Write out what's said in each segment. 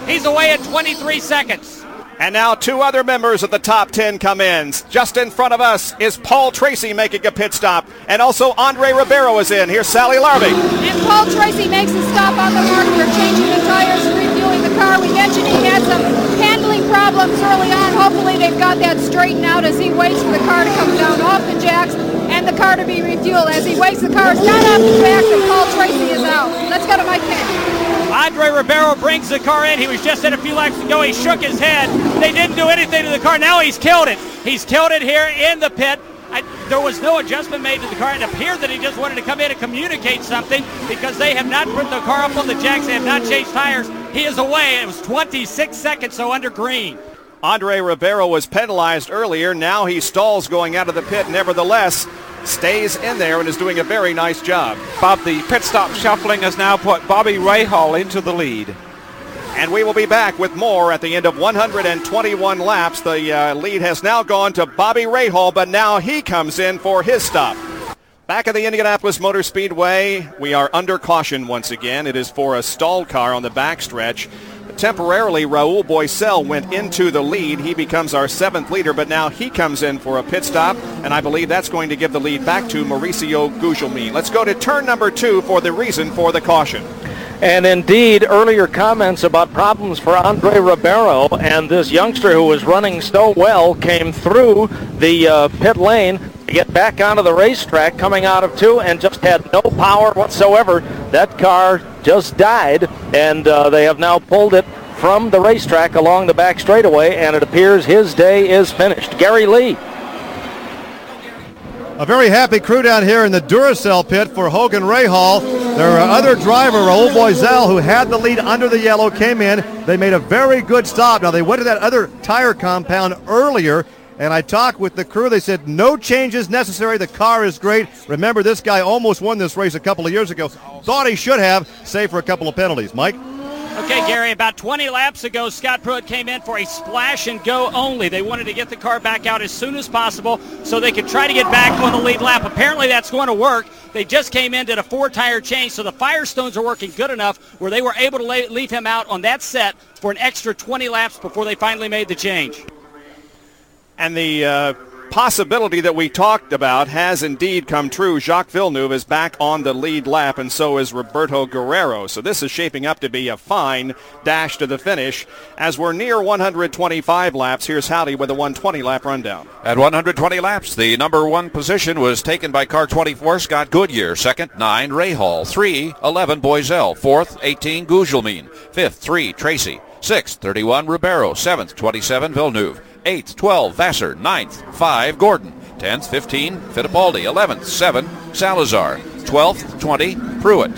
He's away at 23 seconds. And now two other members of the top 10 come in. Just in front of us is Paul Tracy making a pit stop. And also Andre Ribeiro is in. Here's Sally Larby. And Paul Tracy makes a stop on the mark. We're changing the tires, refueling the car. We mentioned he had some handling problems early on. Hopefully they've got that straightened out as he waits for the car to come down off the jacks and the car to be refueled. As he waits, the car is not off the jacks and Paul Tracy is out. Let's go to Mike Kennedy. Andre Ribeiro brings the car in. He was just in a few laps ago. He shook his head. They didn't do anything to the car. Now he's killed it. He's killed it here in the pit. There was no adjustment made to the car. It appeared that he just wanted to come in and communicate something because they have not put the car up on the jacks. They have not changed tires. He is away. It was 26 seconds, so under green. Andre Ribeiro was penalized earlier. Now he stalls going out of the pit. Nevertheless, stays in there and is doing a very nice job. Bob, the pit stop shuffling has now put Bobby Rahal into the lead. And we will be back with more at the end of 121 laps. The lead has now gone to Bobby Rahal, but now he comes in for his stop. Back at the Indianapolis Motor Speedway, we are under caution once again. It is for a stalled car on the backstretch. Temporarily, Raul Boesel went into the lead. He becomes our seventh leader, but now he comes in for a pit stop, and I believe that's going to give the lead back to Mauricio Gugelmin. Let's go to turn number 2 for the reason for the caution. And indeed, earlier comments about problems for Andre Ribeiro, and this youngster who was running so well came through the pit lane to get back onto the racetrack coming out of 2 and just had no power whatsoever. That car just died, and they have now pulled it from the racetrack along the back straightaway, and it appears his day is finished. Gary Lee. A very happy crew down here in the Duracell pit for Hogan Rahal. Their other driver, Raul Boesel, who had the lead under the yellow, came in. They made a very good stop. Now, they went to that other tire compound earlier, and I talked with the crew. They said no changes necessary. The car is great. Remember, this guy almost won this race a couple of years ago. Thought he should have, save for a couple of penalties. Mike? Okay, Gary, about 20 laps ago, Scott Pruitt came in for a splash and go only. They wanted to get the car back out as soon as possible so they could try to get back on the lead lap. Apparently that's going to work. They just came in, did a 4-tire change, so the Firestones are working good enough where they were able to leave him out on that set for an extra 20 laps before they finally made the change. And the possibility that we talked about has indeed come true. Jacques Villeneuve is back on the lead lap, and so is Roberto Guerrero. So this is shaping up to be a fine dash to the finish. As we're near 125 laps, here's Howdy with a 120-lap rundown. At 120 laps, the number 1 position was taken by car 24, Scott Goodyear. Second, 9, Rahal. 3, 11, Boesel. 4th, 18, Gugelmin. 5th, 3, Tracy. 6th, 31, Ribeiro. 7th, 27, Villeneuve. 8th, 12, Vassar. 9th, 5, Gordon. 10th, 15, Fittipaldi. 11th, 7, Salazar. 12th, 20, Pruitt.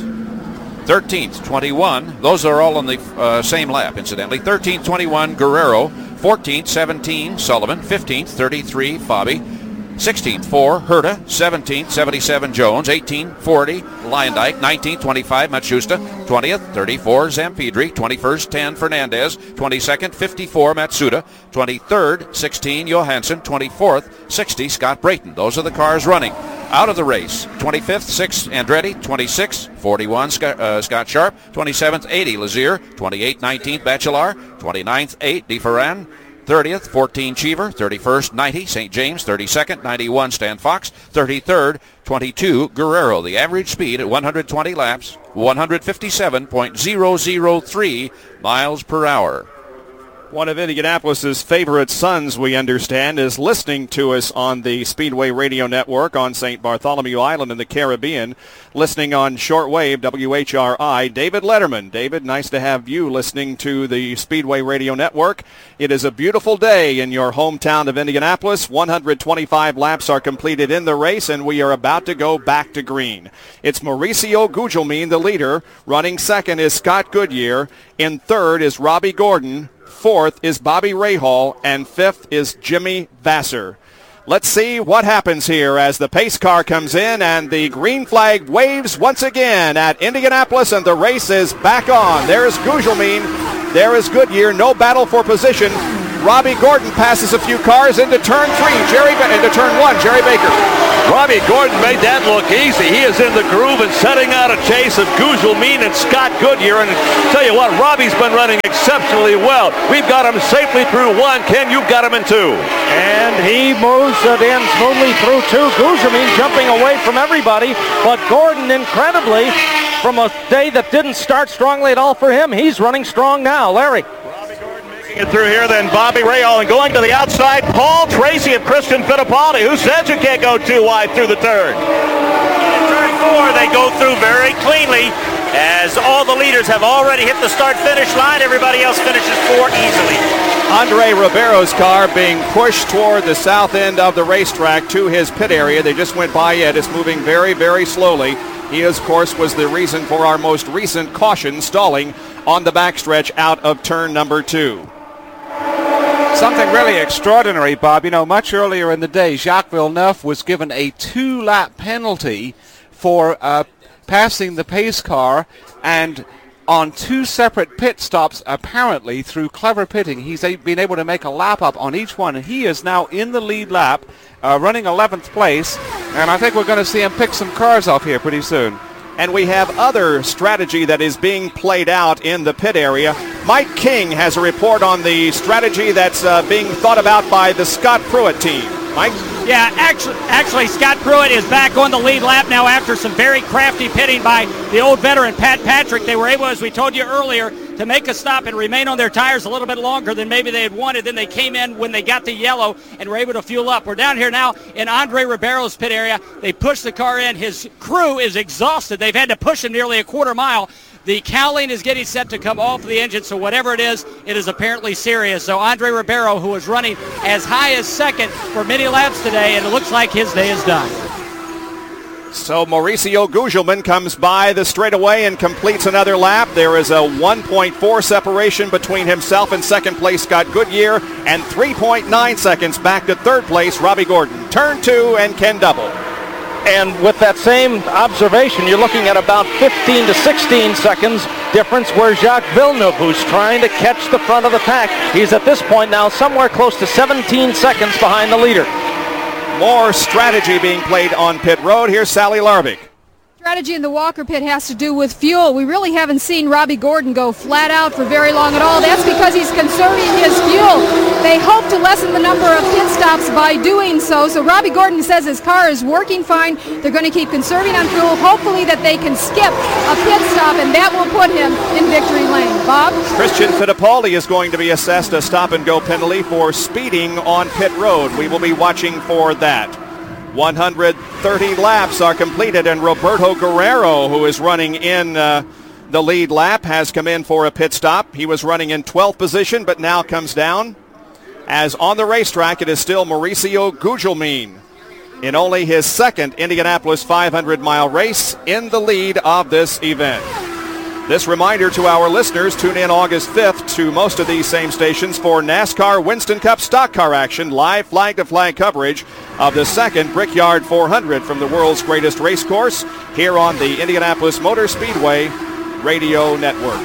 13th, 21, those are all on the same lap, incidentally. 13th, 21, Guerrero. 14th, 17, Sullivan. 15th, 33, Fabi. 16th, 4, Herta. 17th, 77, Jones. 18th, 40, Lyondike. 19th, 25, Matsushita. 20th, 34, Zampidri. 21st, 10, Fernandez. 22nd, 54, Matsuda. 23rd, 16, Johansson. 24th, 60, Scott Brayton. Those are the cars running out of the race. 25th, 6, Andretti. 26th, 41, Scott Sharp. 27th, 80, Lazier. 28th, 19th, Bachelard. 29th, 8, DeFerran. 30th, 14, Cheever. 31st, 90, St. James. 32nd, 91, Stan Fox. 33rd, 22, Guerrero. The average speed at 120 laps, 157.003 miles per hour. One of Indianapolis's favorite sons, we understand, is listening to us on the Speedway Radio Network on St. Bartholomew Island in the Caribbean, listening on shortwave WHRI. David Letterman. David, nice to have you listening to the Speedway Radio Network. It is a beautiful day in your hometown of Indianapolis. 125 laps are completed in the race, and we are about to go back to green. It's Mauricio Gugelmin, the leader. Running second is Scott Goodyear. In third is Robbie Gordon. 4th is Bobby Rahal, and 5th is Jimmy Vassar. Let's see what happens here as the pace car comes in and the green flag waves once again at Indianapolis, and the race is back on. There's Gugelmin. There is Goodyear. No battle for position. Robbie Gordon passes a few cars into turn 3. Into turn 1, Jerry Baker. Robbie Gordon made that look easy. He is in the groove and setting out a chase of Gugelmin and Scott Goodyear. And tell you what, Robbie's been running exceptionally well. We've got him safely through 1. Ken, you've got him in 2. And he moves it in smoothly through 2. Gugelmin jumping away from everybody. But Gordon, incredibly, from a day that didn't start strongly at all for him, he's running strong now. Larry. It through here, then Bobby Rahal, and going to the outside, Paul Tracy and Christian Fittipaldi. Who says you can't go too wide through the turn? In turn 4, they go through very cleanly, as all the leaders have already hit the start-finish line. Everybody else finishes 4 easily. Andre Ribeiro's car being pushed toward the south end of the racetrack to his pit area. They just went by it. It's moving very, very slowly. He, of course, was the reason for our most recent caution stalling on the backstretch out of turn number 2. Something really extraordinary, Bob. You know, much earlier in the day, Jacques Villeneuve was given a 2-lap penalty for passing the pace car, and on 2 separate pit stops, apparently, through clever pitting, he's been able to make a lap up on each one, and he is now in the lead lap, running 11th place, and I think we're going to see him pick some cars off here pretty soon. And we have other strategy that is being played out in the pit area. Mike King has a report on the strategy that's being thought about by the Scott Pruitt team. Mike? Yeah, actually, Scott Pruitt is back on the lead lap now after some very crafty pitting by the old veteran Pat Patrick. They were able, as we told you earlier, to make a stop and remain on their tires a little bit longer than maybe they had wanted. Then they came in when they got the yellow and were able to fuel up. We're down here now in Andre Ribeiro's pit area. They pushed the car in. His crew is exhausted. They've had to push him nearly a quarter mile. The cowling is getting set to come off the engine, so whatever it is apparently serious. So Andre Ribeiro, who was running as high as second for many laps today, and it looks like his day is done. So Mauricio Gugelmin comes by the straightaway and completes another lap. There is a 1.4 separation between himself and second place Scott Goodyear, and 3.9 seconds back to third place Robbie Gordon. Turn 2 and Ken Double. And with that same observation, you're looking at about 15 to 16 seconds difference where Jacques Villeneuve, who's trying to catch the front of the pack, he's at this point now somewhere close to 17 seconds behind the leader. More strategy being played on pit road. Here's Sally Larbick. Strategy in the Walker pit has to do with fuel. We really haven't seen Robbie Gordon go flat out for very long at all. That's because he's conserving his fuel. They hope to lessen the number of pit stops by doing so. So Robbie Gordon says his car is working fine. They're going to keep conserving on fuel, hopefully that they can skip a pit stop, and that will put him in victory lane. Bob? Christian Fittipaldi is going to be assessed a stop-and-go penalty for speeding on pit road. We will be watching for that. 130 laps are completed, and Roberto Guerrero, who is running in the lead lap, has come in for a pit stop. He was running in 12th position, but now comes down. As on the racetrack, it is still Mauricio Gugelmin in only his second Indianapolis 500-mile race in the lead of this event. This reminder to our listeners, tune in August 5th to most of these same stations for NASCAR Winston Cup stock car action, live flag-to-flag coverage of the second Brickyard 400 from the world's greatest race course here on the Indianapolis Motor Speedway Radio Network.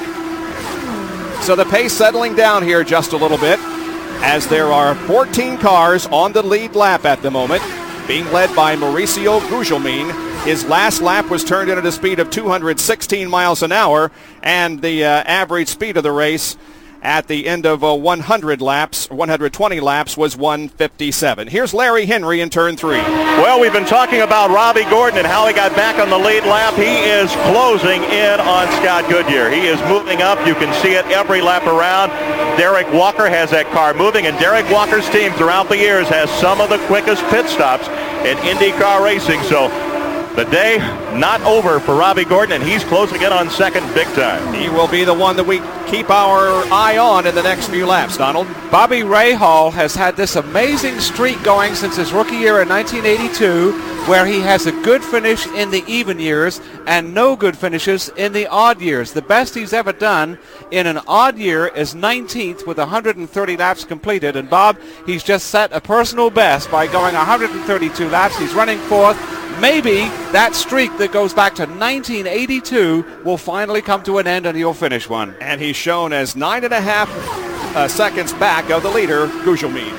So the pace settling down here just a little bit as there are 14 cars on the lead lap at the moment, being led by Mauricio Gugelmin. His last lap was turned in at a speed of 216 miles an hour, and the average speed of the race at the end of 120 laps was 157. Here's Larry Henry in turn 3. Well, we've been talking about Robbie Gordon and how he got back on the lead lap. He is closing in on Scott Goodyear. He is moving up. You can see it every lap around. Derek Walker has that car moving, and Derek Walker's team throughout the years has some of the quickest pit stops in IndyCar racing. So the day not over for Robbie Gordon, and he's closing in on second big time. He will be the one that we keep our eye on in the next few laps, Donald. Bobby Rahal has had this amazing streak going since his rookie year in 1982, where he has a good finish in the even years and no good finishes in the odd years. The best he's ever done in an odd year is 19th with 130 laps completed. And Bob, he's just set a personal best by going 132 laps. He's running fourth. Maybe that streak that goes back to 1982 will finally come to an end and he'll finish one. And he's shown as 9.5 seconds back of the leader, Gugelmin.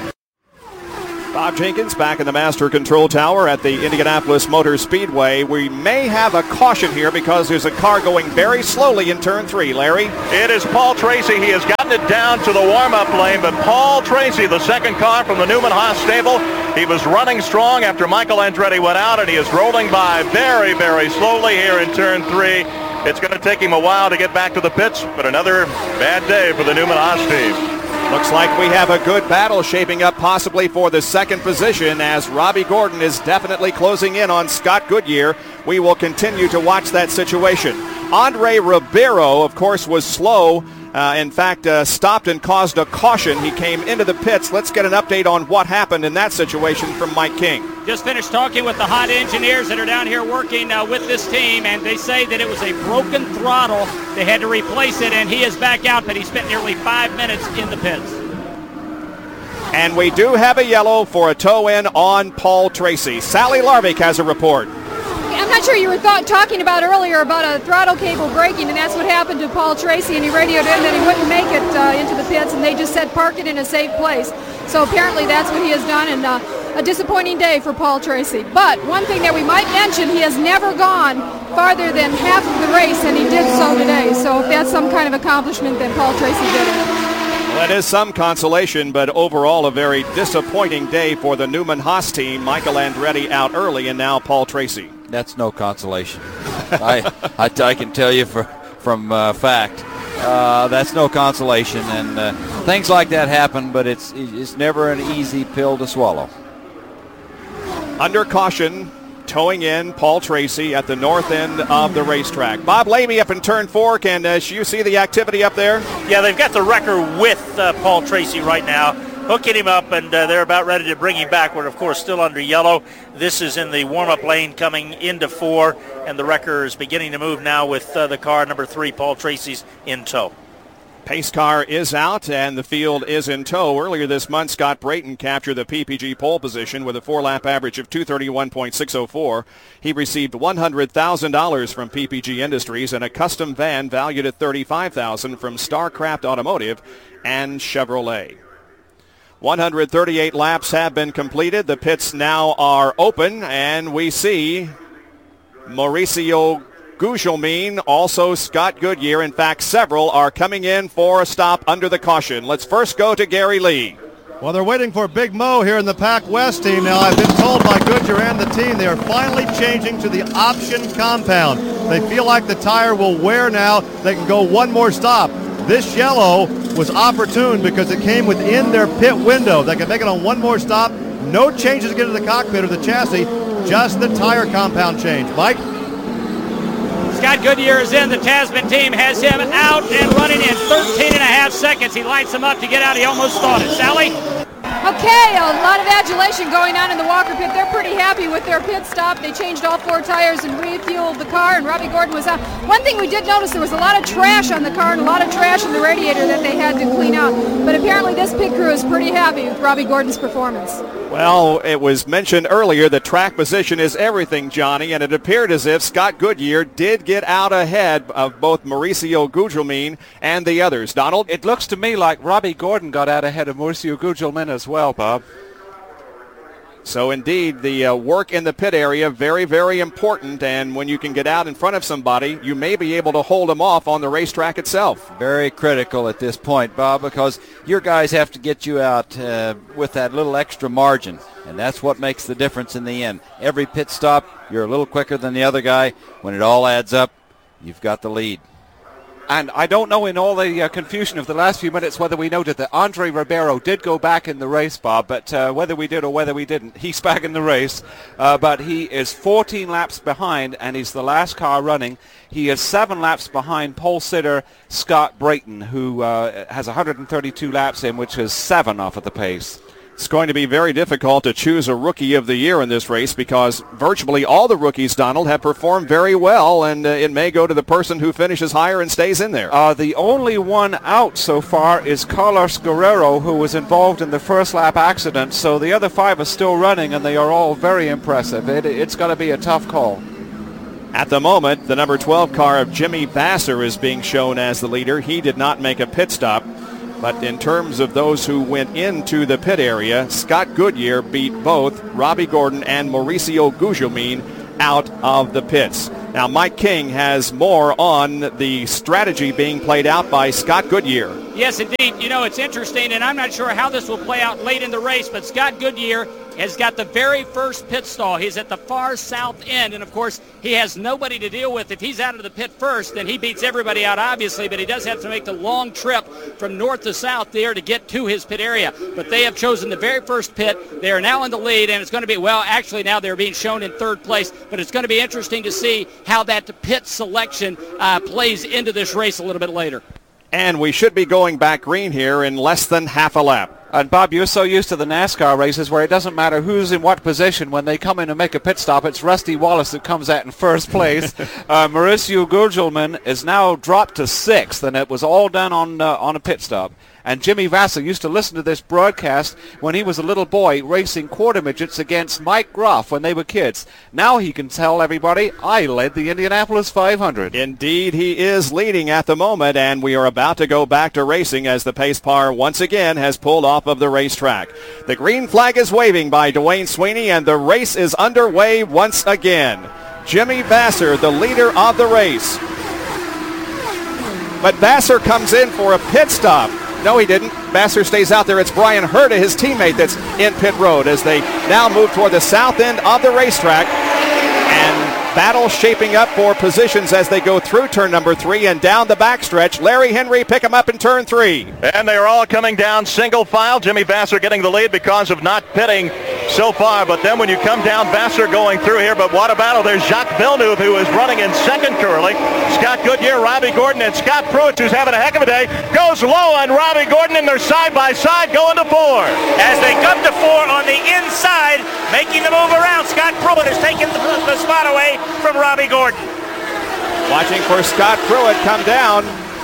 Bob Jenkins back in the master control tower at the Indianapolis Motor Speedway. We may have a caution here because there's a car going very slowly in turn 3. Larry? It is Paul Tracy. He has gotten it down to the warm-up lane, but Paul Tracy, the second car from the Newman Haas stable, he was running strong after Michael Andretti went out, and he is rolling by very, very slowly here in turn 3. It's going to take him a while to get back to the pits, but another bad day for the Newman Haas team. Looks like we have a good battle shaping up possibly for the second position as Robbie Gordon is definitely closing in on Scott Goodyear. We will continue to watch that situation. Andre Ribeiro, of course, was slow. In fact, stopped and caused a caution. He came into the pits. Let's get an update on what happened in that situation from Mike King. Just finished talking with the hot engineers that are down here working with this team, and they say that it was a broken throttle. They had to replace it, and he is back out, but he spent nearly 5 minutes in the pits. And we do have a yellow for a toe-in on Paul Tracy. Sally Larvik has a report. I'm not sure you were talking about earlier about a throttle cable breaking, and that's what happened to Paul Tracy, and he radioed in that he wouldn't make it into the pits, and they just said park it in a safe place. So apparently that's what he has done, and a disappointing day for Paul Tracy. But one thing that we might mention, he has never gone farther than half of the race, and he did so today. So if that's some kind of accomplishment, then Paul Tracy did it. Well, that is some consolation, but overall a very disappointing day for the Newman Haas team. Michael Andretti out early, and now Paul Tracy. That's no consolation. I can tell you from fact. That's no consolation, and things like that happen, but it's never an easy pill to swallow. Under caution, towing in Paul Tracy at the north end of the racetrack. Bob Lamy up in turn 4. Can you see the activity up there? Yeah, they've got the wrecker with Paul Tracy right now, hooking him up, and they're about ready to bring him back. We're, of course, still under yellow. This is in the warm-up lane coming into 4, and the wrecker is beginning to move now with the car number 3, Paul Tracy's in tow. Pace car is out, and the field is in tow. Earlier this month, Scott Brayton captured the PPG pole position with a 4-lap average of 231.604. He received $100,000 from PPG Industries and a custom van valued at $35,000 from Starcraft Automotive and Chevrolet. 138 laps have been completed. The pits now are open, and we see Mauricio Gugelmin, also Scott Goodyear. In fact, several are coming in for a stop under the caution. Let's first go to Gary Lee. Well, they're waiting for Big Mo here in the Pac West team. Now, I've been told by Goodyear and the team they are finally changing to the option compound. They feel like the tire will wear now. They can go one more stop. This yellow was opportune because it came within their pit window. They can make it on one more stop. No changes to get to the cockpit or the chassis, just the tire compound change. Mike? Scott Goodyear is in. The Tasman team has him out and running in 13 and a half seconds. He lights him up to get out. He almost thought it. Sally? Okay, a lot of adulation going on in the Walker pit. They're pretty happy with their pit stop. They changed all 4 tires and refueled the car, and Robbie Gordon was out. One thing we did notice, there was a lot of trash on the car and a lot of trash in the radiator that they had to clean out. But apparently this pit crew is pretty happy with Robbie Gordon's performance. Well, it was mentioned earlier that track position is everything, Johnny, and it appeared as if Scott Goodyear did get out ahead of both Mauricio Gugelmin and the others. Donald? It looks to me like Robbie Gordon got out ahead of Mauricio Gugelmin as well, Bob. So indeed, the work in the pit area, very, very important, and when you can get out in front of somebody, you may be able to hold them off on the racetrack itself. Very critical at this point, Bob, because your guys have to get you out with that little extra margin, and that's what makes the difference in the end. Every pit stop, you're a little quicker than the other guy. When it all adds up, you've got the lead. And I don't know in all the confusion of the last few minutes whether we noted that Andre Ribeiro did go back in the race, Bob, but whether we did or whether we didn't, he's back in the race. But he is 14 laps behind, and he's the last car running. He is 7 laps behind pole sitter Scott Brayton, who has 132 laps in, which is 7 off of the pace. It's going to be very difficult to choose a rookie of the year in this race because virtually all the rookies, Donald, have performed very well, and it may go to the person who finishes higher and stays in there. The only one out so far is Carlos Guerrero, who was involved in the first lap accident, so the other 5 are still running, and they are all very impressive. It's going to be a tough call. At the moment, the number 12 car of Jimmy Vasser is being shown as the leader. He did not make a pit stop. But in terms of those who went into the pit area, Scott Goodyear beat both Robbie Gordon and Mauricio Gugelmin out of the pits. Now, Mike King has more on the strategy being played out by Scott Goodyear. Yes, indeed. You know, it's interesting, and I'm not sure how this will play out late in the race, but Scott Goodyear has got the very first pit stall. He's at the far south end, and of course, he has nobody to deal with. If he's out of the pit first, then he beats everybody out, obviously, but he does have to make the long trip from north to south there to get to his pit area. But they have chosen the very first pit. They are now in the lead, and it's going to be, well, actually now they're being shown in third place, but it's going to be interesting to see how that pit selection plays into this race a little bit later. And we should be going back green here in less than half a lap. And Bob, you're so used to the NASCAR races where it doesn't matter who's in what position. When they come in and make a pit stop, it's Rusty Wallace that comes out in first place. Mauricio Gugelmin is now dropped to 6th, and it was all done on a pit stop. And Jimmy Vasser used to listen to this broadcast when he was a little boy racing quarter midgets against Mike Groff when they were kids. Now he can tell everybody, I led the Indianapolis 500. Indeed, he is leading at the moment, and we are about to go back to racing as the pace car once again has pulled off of the racetrack. The green flag is waving by Dwayne Sweeney, and the race is underway once again. Jimmy Vasser, the leader of the race. But Vasser comes in for a pit stop. No, he didn't. Vasser stays out there. It's Brian Herta, his teammate, that's in pit road as they now move toward the south end of the racetrack. And battle shaping up for positions as they go through turn number 3 and down the backstretch. Larry Henry pick him up in turn 3. And they are all coming down single file. Jimmy Vasser getting the lead because of not pitting so far. But then when you come down, Vasser going through here. But what a battle. There's Jacques Villeneuve, who is running in second currently. Scott Goodyear, Robbie Gordon, and Scott Pruitt, who's having a heck of a day, goes low on Robbie Gordon, and they're side by side going to 4. As they come to 4 on the inside, making the move around, Scott Pruitt has taken the spot away from Robbie Gordon. Watching for Scott Pruitt come down.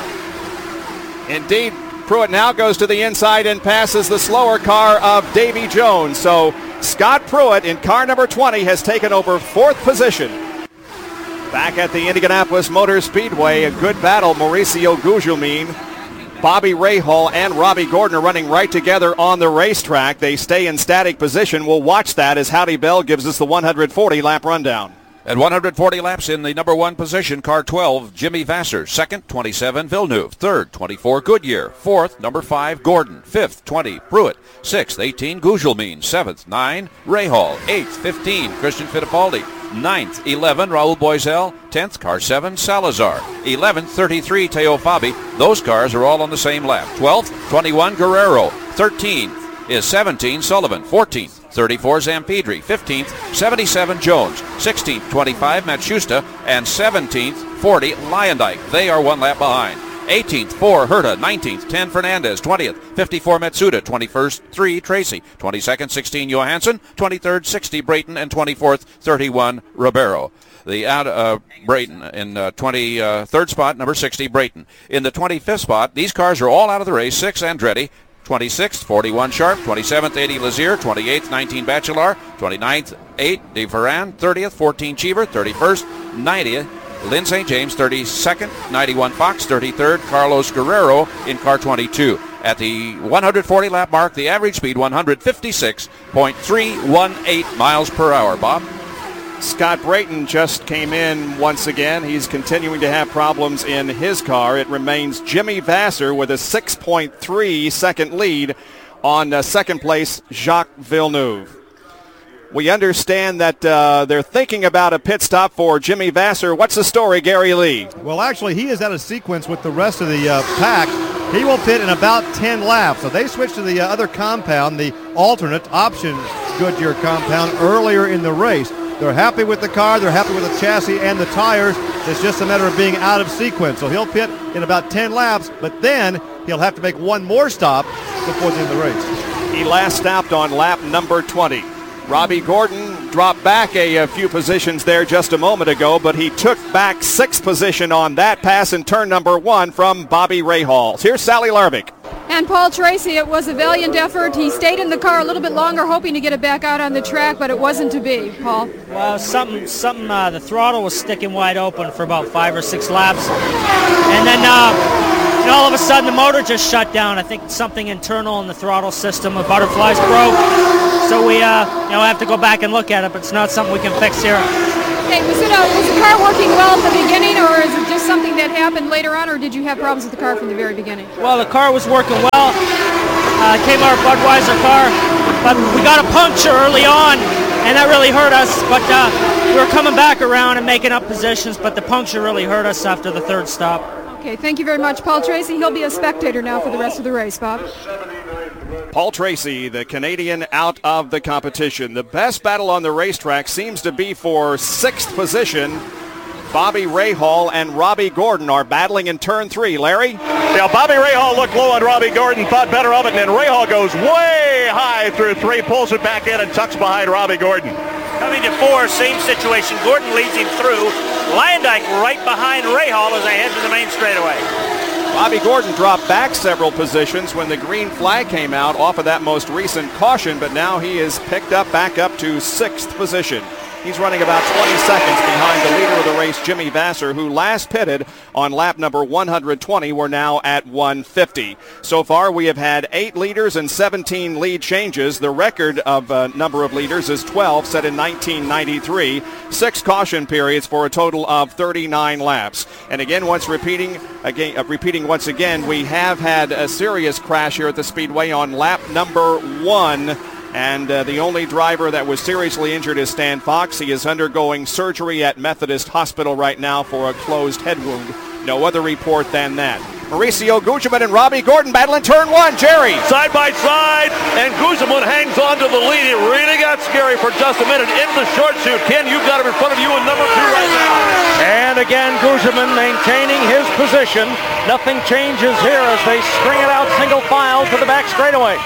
Indeed, Pruitt now goes to the inside and passes the slower car of Davy Jones. So Scott Pruitt in car number 20 has taken over 4th position. Back at the Indianapolis Motor Speedway, a good battle. Mauricio Gugelmin, Bobby Rahal, and Robbie Gordon are running right together on the racetrack. They stay in static position. We'll watch that as Howdy Bell gives us the 140-lap rundown. At 140 laps in the number 1 position, car 12, Jimmy Vasser. Second, 27, Villeneuve. Third, 24, Goodyear. Fourth, number 5, Gordon. Fifth, 20, Pruitt. Sixth, 18, Gugelmin. Seventh, 9, Rahal. Eighth, 15, Christian Fittipaldi. 9th, 11, Raul Boisel. 10th, car 7, Salazar. 11th, 33, Teo Fabi. Those cars are all on the same lap. 12th, 21, Guerrero. 13th is 17, Sullivan. 14th, 34, Zampedri. 15th, 77, Jones. 16th, 25, Matsushita. And 17th, 40, Lyondike. They are 1 lap behind. 18th, 4, Herta. 19th, 10, Fernandez. 20th, 54, Matsuda. 21st, 3, Tracy. 22nd, 16, Johansson. 23rd, 60, Brayton. And 24th, 31, Ribeiro. The out Brayton in 23rd spot, number 60, Brayton. In the 25th spot, these cars are all out of the race. 6, Andretti. 26th, 41 Sharp. 27th, 80 Lazier. 28th, 19 Bachelor. 29th, 8 De Ferran. 30th, 14 Cheever. 31st, 90th, Lynn St. James. 32nd, 91 Fox. 33rd, Carlos Guerrero in car 22. At the 140 lap mark, the average speed 156.318 miles per hour. Bob? Scott Brayton just came in once again. He's continuing to have problems in his car. It remains Jimmy Vasser with a 6.3 second lead on second place, Jacques Villeneuve. We understand that they're thinking about a pit stop for Jimmy Vasser. What's the story, Gary Lee? Well, actually, he is out of sequence with the rest of the pack. He will pit in about 10 laps. So they switched to the other compound, the alternate option Goodyear compound, earlier in the race. They're happy with the car. They're happy with the chassis and the tires. It's just a matter of being out of sequence. So he'll pit in about 10 laps, but then he'll have to make one more stop before the end of the race. He last stopped on lap number 20. Robbie Gordon dropped back a few positions there just a moment ago, but he took back 6th position on that pass in turn number 1 from Bobby Rahal. Here's Sally Larvick. And Paul Tracy, it was a valiant effort. He stayed in the car a little bit longer, hoping to get it back out on the track, but it wasn't to be. Paul? Well, the throttle was sticking wide open for about 5 or 6 laps. And then and all of a sudden the motor just shut down. I think something internal in the throttle system of Butterflies broke. So we have to go back and look at it, but it's not something we can fix here. Hey, was the car working well at the beginning, or is it just something that happened later on, or did you have problems with the car from the very beginning? Well, the car was working well. Came our Budweiser car, but we got a puncture early on, and that really hurt us. But we were coming back around and making up positions, but the puncture really hurt us after the third stop. Okay, thank you very much, Paul Tracy. He'll be a spectator now for the rest of the race, Bob. Paul Tracy, the Canadian, out of the competition. The best battle on the racetrack seems to be for 6th position. Bobby Rahal and Robbie Gordon are battling in turn 3. Larry? Yeah, Bobby Rahal looked low on Robbie Gordon, thought better of it, and then Rahal goes way high through 3, pulls it back in, and tucks behind Robbie Gordon. Coming to 4, same situation. Gordon leads him through. Leyendijk right behind Rahal as they head to the main straightaway. Bobby Gordon dropped back several positions when the green flag came out off of that most recent caution, but now he is picked up back up to 6th position. He's running about 20 seconds behind the leader of the race, Jimmy Vasser, who last pitted on lap number 120. We're now at 150. So far, we have had 8 leaders and 17 lead changes. The record of number of leaders is 12, set in 1993. 6 caution periods for a total of 39 laps. And again, repeating once again, we have had a serious crash here at the Speedway on lap number 1. And the only driver that was seriously injured is Stan Fox. He is undergoing surgery at Methodist Hospital right now for a closed head wound. No other report than that. Mauricio Gugelmin and Robbie Gordon battle in turn 1. Jerry. Side by side, and Gugelmin hangs on to the lead. It really got scary for just a minute in the short chute. Ken, you've got him in front of you in number 2 right now. And again, Gugelmin maintaining his position. Nothing changes here as they string it out single file to the back straightaway.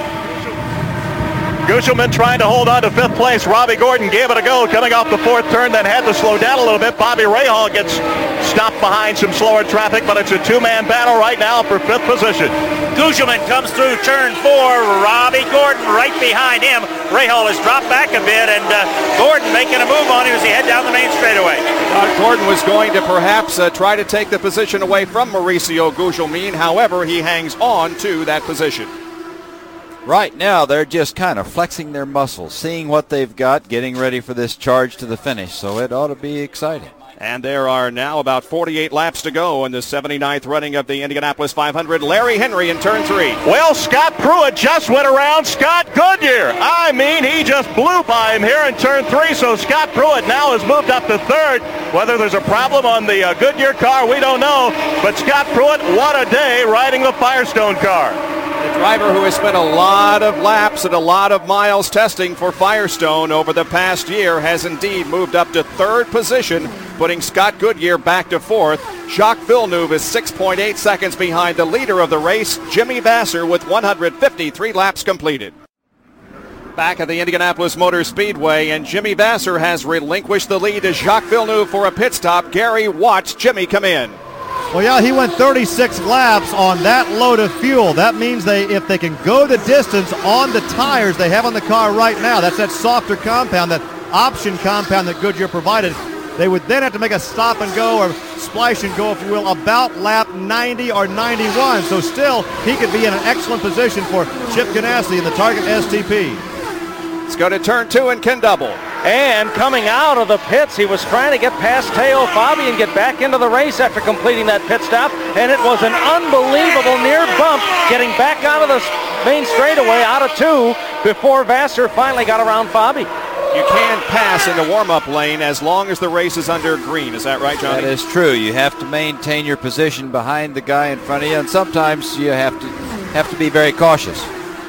Gugelmin trying to hold on to 5th place. Robbie Gordon gave it a go coming off the 4th turn, then had to slow down a little bit. Bobby Rahal gets stopped behind some slower traffic, but it's a 2-man battle right now for 5th position. Gugelmin comes through turn 4. Robbie Gordon right behind him. Rahal has dropped back a bit, and Gordon making a move on him as he head down the main straightaway. Gordon was going to perhaps try to take the position away from Mauricio Gugelmin. However, he hangs on to that position. Right now, they're just kind of flexing their muscles, seeing what they've got, getting ready for this charge to the finish. So it ought to be exciting. And there are now about 48 laps to go in the 79th running of the Indianapolis 500. Larry Henry in turn 3. Well, Scott Pruitt just went around Scott Goodyear. I mean, he just blew by him here in turn 3. So Scott Pruitt now has moved up to 3rd. Whether there's a problem on the Goodyear car, we don't know. But Scott Pruitt, what a day riding the Firestone car. The driver who has spent a lot of laps and a lot of miles testing for Firestone over the past year has indeed moved up to 3rd position, putting Scott Goodyear back to 4th. Jacques Villeneuve is 6.8 seconds behind the leader of the race, Jimmy Vasser, with 153 laps completed. Back at the Indianapolis Motor Speedway, and Jimmy Vasser has relinquished the lead to Jacques Villeneuve for a pit stop. Gary watched Jimmy come in. Well, yeah, he went 36 laps on that load of fuel. That means if they can go the distance on the tires they have on the car right now, that's that softer compound, that option compound that Goodyear provided, they would then have to make a stop and go or splash and go, if you will, about lap 90 or 91. So still, he could be in an excellent position for Chip Ganassi in the Target STP. Let's go to turn 2 and Ken Double. And coming out of the pits, he was trying to get past Teo Fabi and get back into the race after completing that pit stop. And it was an unbelievable near bump getting back out of the main straightaway out of 2 before Vasser finally got around Fabi. You can pass in the warm-up lane as long as the race is under green. Is that right, Johnny? That is true. You have to maintain your position behind the guy in front of you, and sometimes you have to be very cautious.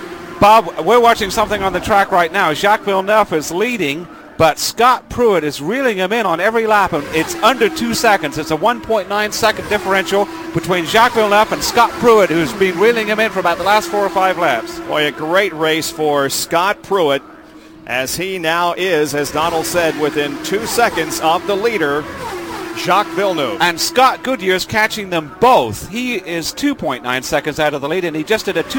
Bob, we're watching something on the track right now. Jacques Villeneuve is leading, but Scott Pruitt is reeling him in on every lap, and it's under 2 seconds. It's a 1.9 second differential between Jacques Villeneuve and Scott Pruitt, who's been reeling him in for about the last 4 or 5 laps. Boy, a great race for Scott Pruitt, as he now is, as Donald said, within 2 seconds of the leader, Jacques Villeneuve. And Scott Goodyear's catching them both. He is 2.9 seconds out of the lead, and he just did a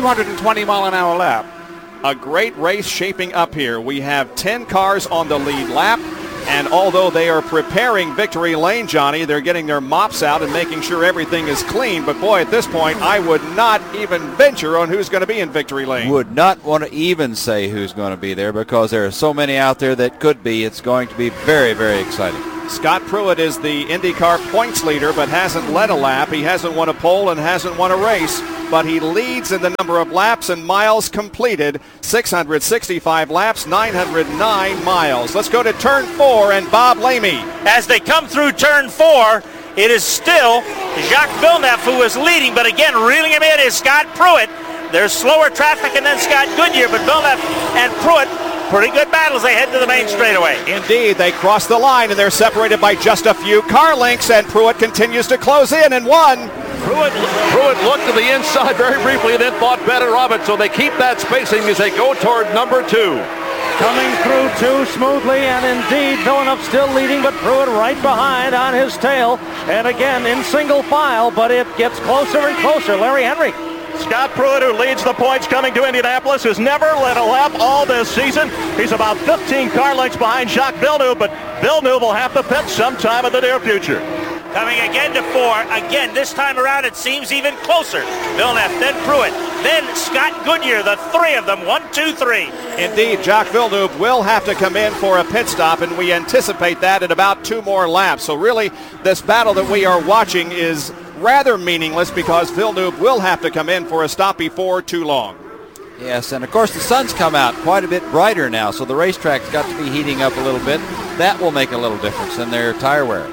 220-mile-an-hour lap. A great race shaping up here. We have 10 cars on the lead lap. And although they are preparing victory lane, Johnny, they're getting their mops out and making sure everything is clean. But, boy, at this point, I would not even venture on who's going to be in victory lane. Would not want to even say who's going to be there because there are so many out there that could be. It's going to be very, very exciting. Scott Pruitt is the IndyCar points leader but hasn't led a lap. He hasn't won a pole and hasn't won a race, but he leads in the number of laps and miles completed. 665 laps, 909 miles. Let's go to turn 4 and Bob Lamey. As they come through turn 4, it is still Jacques Villeneuve who is leading, but again, reeling him in is Scott Pruitt. There's slower traffic and then Scott Goodyear, but Villeneuve and Pruitt, pretty good battles. They head to the main straightaway. Indeed, they cross the line and they're separated by just a few car lengths, and Pruitt continues to close in and won. Pruitt looked to the inside very briefly and then thought better of it, so they keep that spacing as they go toward number 2. Coming through 2 smoothly, and indeed Villeneuve still leading, but Pruitt right behind on his tail. And again in single file, but it gets closer and closer. Larry Henry. Scott Pruitt, who leads the points coming to Indianapolis, has never led a lap all this season. He's about 15 car lengths behind Jacques Villeneuve, but Villeneuve will have to pit sometime in the near future. Coming again to 4. Again, this time around it seems even closer. Villeneuve, then Pruitt, then Scott Goodyear, the 3 of them, 1, 2, 3. Indeed, Jacques Villeneuve will have to come in for a pit stop, and we anticipate that in about 2 more laps. So really, this battle that we are watching is rather meaningless because Villeneuve will have to come in for a stop before too long. Yes, and of course the sun's come out quite a bit brighter now, so the racetrack's got to be heating up a little bit. That will make a little difference in their tire wear.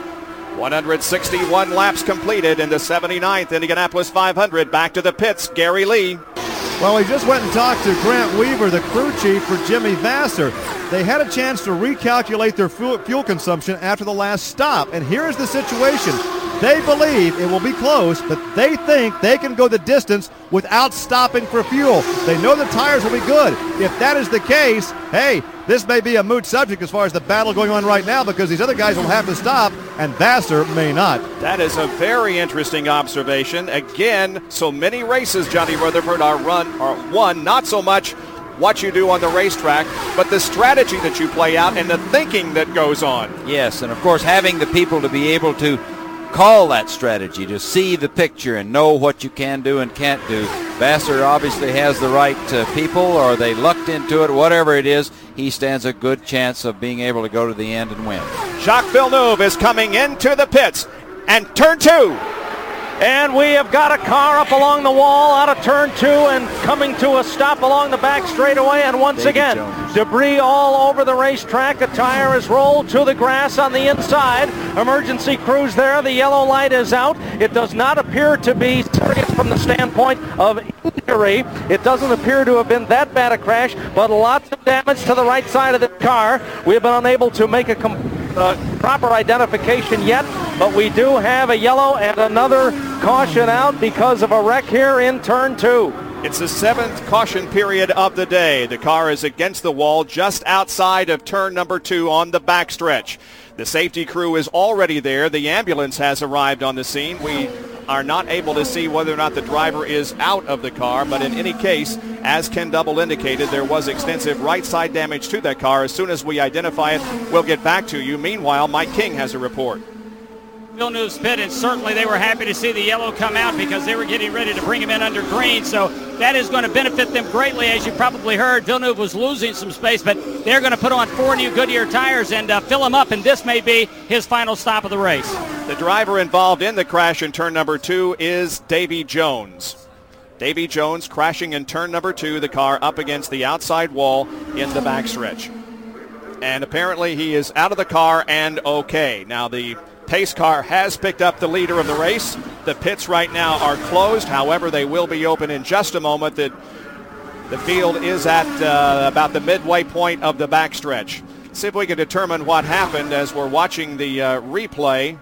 161 laps completed in the 79th Indianapolis 500. Back to the pits, Gary Lee. Well, we just went and talked to Grant Weaver, the crew chief for Jimmy Vasser. They had a chance to recalculate their fuel consumption after the last stop, and here is the situation. They believe it will be close, but they think they can go the distance without stopping for fuel. They know the tires will be good. If that is the case, hey, this may be a moot subject as far as the battle going on right now because these other guys will have to stop, and Vasser may not. That is a very interesting observation. Again, so many races, Johnny Rutherford, are won, not so much what you do on the racetrack, but the strategy that you play out and the thinking that goes on. Yes, and of course having the people to be able to call that strategy, to see the picture and know what you can do and can't do. Vasser obviously has the right people, or they lucked into it, whatever it is. He stands a good chance of being able to go to the end and win. Jacques Villeneuve is coming into the pits, and turn 2. And we have got a car up along the wall out of turn 2 and coming to a stop along the back straightaway. And once again, debris all over the racetrack. A tire is rolled to the grass on the inside. Emergency crews there. The yellow light is out. It does not appear to be serious from the standpoint of injury. It doesn't appear to have been that bad a crash, but lots of damage to the right side of the car. We have been unable to make a proper identification yet, but we do have a yellow and another caution out because of a wreck here in turn 2. It's the 7th caution period of the day. The car is against the wall just outside of turn number 2 on the backstretch. The safety crew is already there. The ambulance has arrived on the scene. We are not able to see whether or not the driver is out of the car, but in any case, as Ken Double indicated, there was extensive right side damage to that car. As soon as we identify it, we'll get back to you. Meanwhile, Mike King has a report. Villeneuve's pit, and certainly they were happy to see the yellow come out because they were getting ready to bring him in under green, so that is going to benefit them greatly. As you probably heard, Villeneuve was losing some space, but they're going to put on 4 new Goodyear tires and fill him up, and this may be his final stop of the race. The driver involved in the crash in turn number 2 is Davy Jones. Davy Jones crashing in turn number 2, the car up against the outside wall in the backstretch. And apparently he is out of the car and okay. Now the pace car has picked up the leader of the race. The pits right now are closed. However, they will be open in just a moment. The field is at about the midway point of the backstretch. See if we can determine what happened as we're watching the replay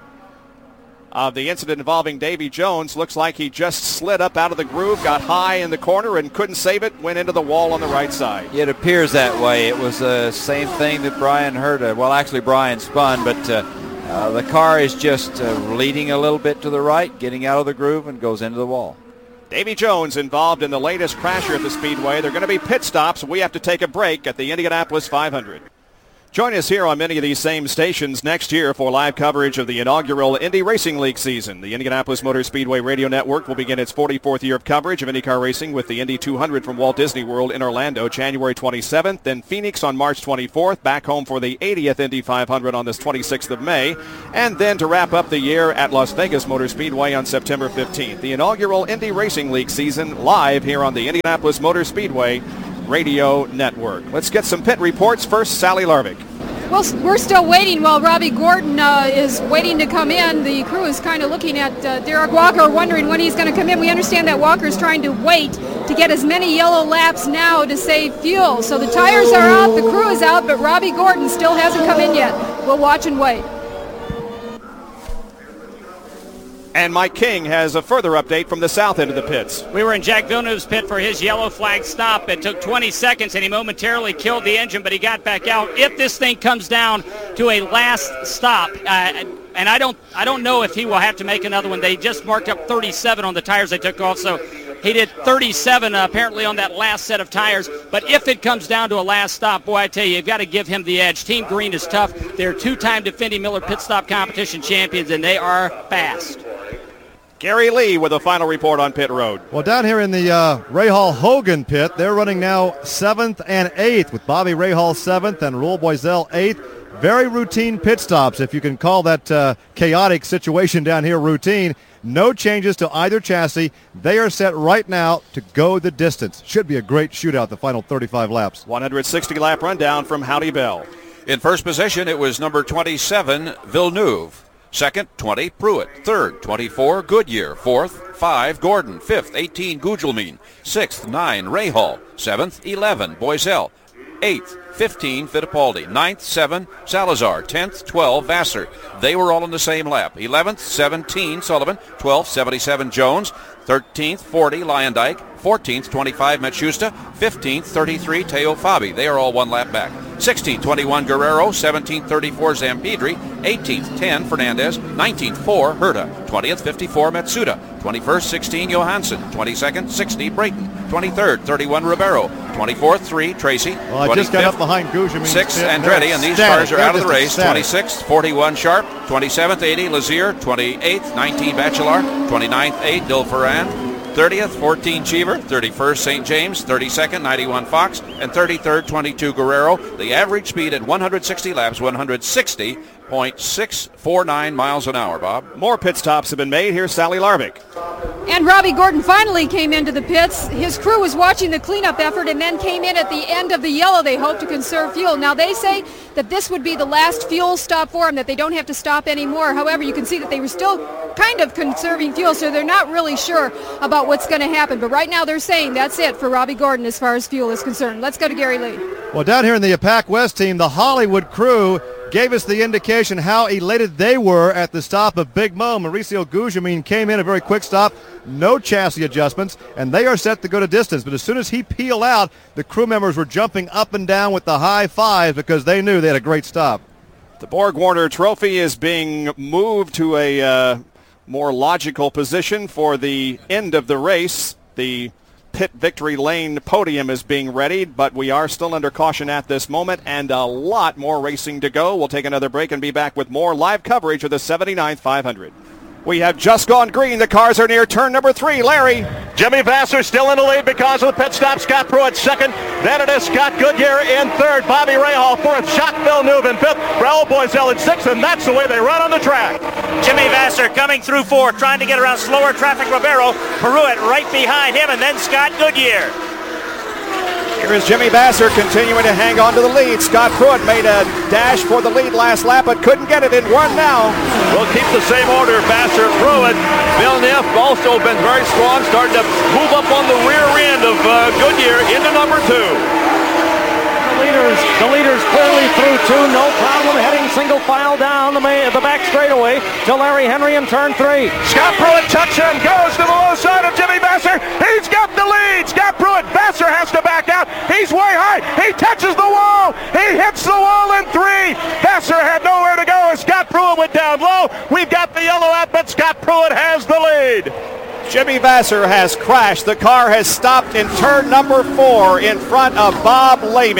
of the incident involving Davy Jones. Looks like he just slid up out of the groove, got high in the corner and couldn't save it, went into the wall on the right side. It appears that way. It was the same thing that Brian heard. Well, actually Brian spun, but the car is just leading a little bit to the right, getting out of the groove, and goes into the wall. Davy Jones involved in the latest crash here at the Speedway. They're going to be pit stops. We have to take a break at the Indianapolis 500. Join us here on many of these same stations next year for live coverage of the inaugural Indy Racing League season. The Indianapolis Motor Speedway Radio Network will begin its 44th year of coverage of IndyCar racing with the Indy 200 from Walt Disney World in Orlando, January 27th, then Phoenix on March 24th, back home for the 80th Indy 500 on this 26th of May, and then to wrap up the year at Las Vegas Motor Speedway on September 15th. The inaugural Indy Racing League season live here on the Indianapolis Motor Speedway Radio Network. Let's get some pit reports. First, Sally Larvik. Well, we're still waiting while Robbie Gordon is waiting to come in. The crew is kind of looking at Derek Walker, wondering when he's going to come in. We understand that Walker's trying to wait to get as many yellow laps now to save fuel. So the tires are out, the crew is out, but Robbie Gordon still hasn't come in yet. We'll watch and wait. And Mike King has a further update from the south end of the pits. We were in Jack Villeneuve's pit for his yellow flag stop. It took 20 seconds, and he momentarily killed the engine, but he got back out. If this thing comes down to a last stop, and I don't know if he will have to make another one. They just marked up 37 on the tires they took off, so he did 37 apparently on that last set of tires. But if it comes down to a last stop, boy, I tell you, you've got to give him the edge. Team Green is tough. They're two-time defending Miller Pit Stop Competition champions, and they are fast. Gary Lee with a final report on pit road. Well, down here in the Rahal Hogan pit, they're running now 7th and 8th with Bobby Rahal 7th and Raul Boiselle 8th. Very routine pit stops, if you can call that chaotic situation down here routine. No changes to either chassis. They are set right now to go the distance. Should be a great shootout, the final 35 laps. 160-lap rundown from Howdy Bell. In first position, it was number 27, Villeneuve. Second, 20, Pruitt. Third, 24, Goodyear. Fourth, 5, Gordon. Fifth, 18, Gugelmin. Sixth, 9, Rahal. Seventh, 11, Boiselle. 8th, 15, Fittipaldi. 9th, 7, Salazar. 10th, 12, Vassar. They were all in the same lap. 11th, 17, Sullivan. 12th, 77, Jones. 13th, 40, Lyondike. 14th, 25, Machusta. 15th, 33, Teo Fabi. They are all one lap back. 16th, 21, Guerrero. 17th, 34, Zampidri. 18th, 10, Fernandez. 19th, 4, Herta. 20th, 54, Matsuda. 21st, 16, Johansson. 22nd, 60, Brayton. 23rd, 31, Ribeiro. 24th, 3, Tracy. Well, I just got up behind Gugelmin. 6th, Andretti, and these cars are out of the race. 26th, 41, Sharp. 27th, 80, Lazier. 28th, 19, Bachelard. 29th, 8, Dilferand. 30th, 14, Cheever. 31st, St. James. 32nd, 91, Fox. And 33rd, 22, Guerrero. The average speed at 160 laps, 160.649 miles an hour, Bob. More pit stops have been made. Here's Sally Larvik. And Robbie Gordon finally came into the pits. His crew was watching the cleanup effort and then came in at the end of the yellow. They hope to conserve fuel. Now, they say that this would be the last fuel stop for them, that they don't have to stop anymore. However, you can see that they were still kind of conserving fuel, so they're not really sure about what's going to happen. But right now they're saying that's it for Robbie Gordon as far as fuel is concerned. Let's go to Gary Lee. Well, down here in the Pac West team, the Hollywood crew gave us the indication how elated they were at the stop of Big Mo. Mauricio Gugelmin came in a very quick stop, no chassis adjustments, and they are set to go to distance. But as soon as he peeled out, the crew members were jumping up and down with the high fives because they knew they had a great stop. The Borg Warner Trophy is being moved to a more logical position for the end of the race. The pit victory lane podium is being readied, but we are still under caution at this moment, and a lot more racing to go. We'll take another break and be back with more live coverage of the 79th 500. We have just gone green. The cars are near turn number 3. Larry. Jimmy Vassar still in the lead because of the pit stop. Scott Pruitt second. Then it is Scott Goodyear in third. Bobby Rahal fourth. Jacques Villeneuve in fifth. Raul Boiselle in sixth, and that's the way they run on the track. Jimmy Vassar coming through fourth, trying to get around slower traffic Ribeiro. Pruitt right behind him, and then Scott Goodyear. Here is Jimmy Vassar continuing to hang on to the lead. Scott Pruitt made a dash for the lead last lap, but couldn't get it in run now. We'll keep the same order. Vassar, Pruitt. Villeneuve also been very strong, starting to move up on the rear end of Goodyear into number 2. The leaders clearly through 2, no problem, heading single file down the back straightaway to Larry Henry in turn 3. Scott Pruitt touchdown goes to the low side of Jimmy Vassar. He's got the lead. Scott Pruitt. Vassar has to back out. He's way high. He touches the wall. He hits the wall in 3. Vassar had nowhere to go as Scott Pruitt went down low. We've got the yellow out, but Scott Pruitt has the lead. Jimmy Vassar has crashed. The car has stopped in turn number 4 in front of Bob Lamey.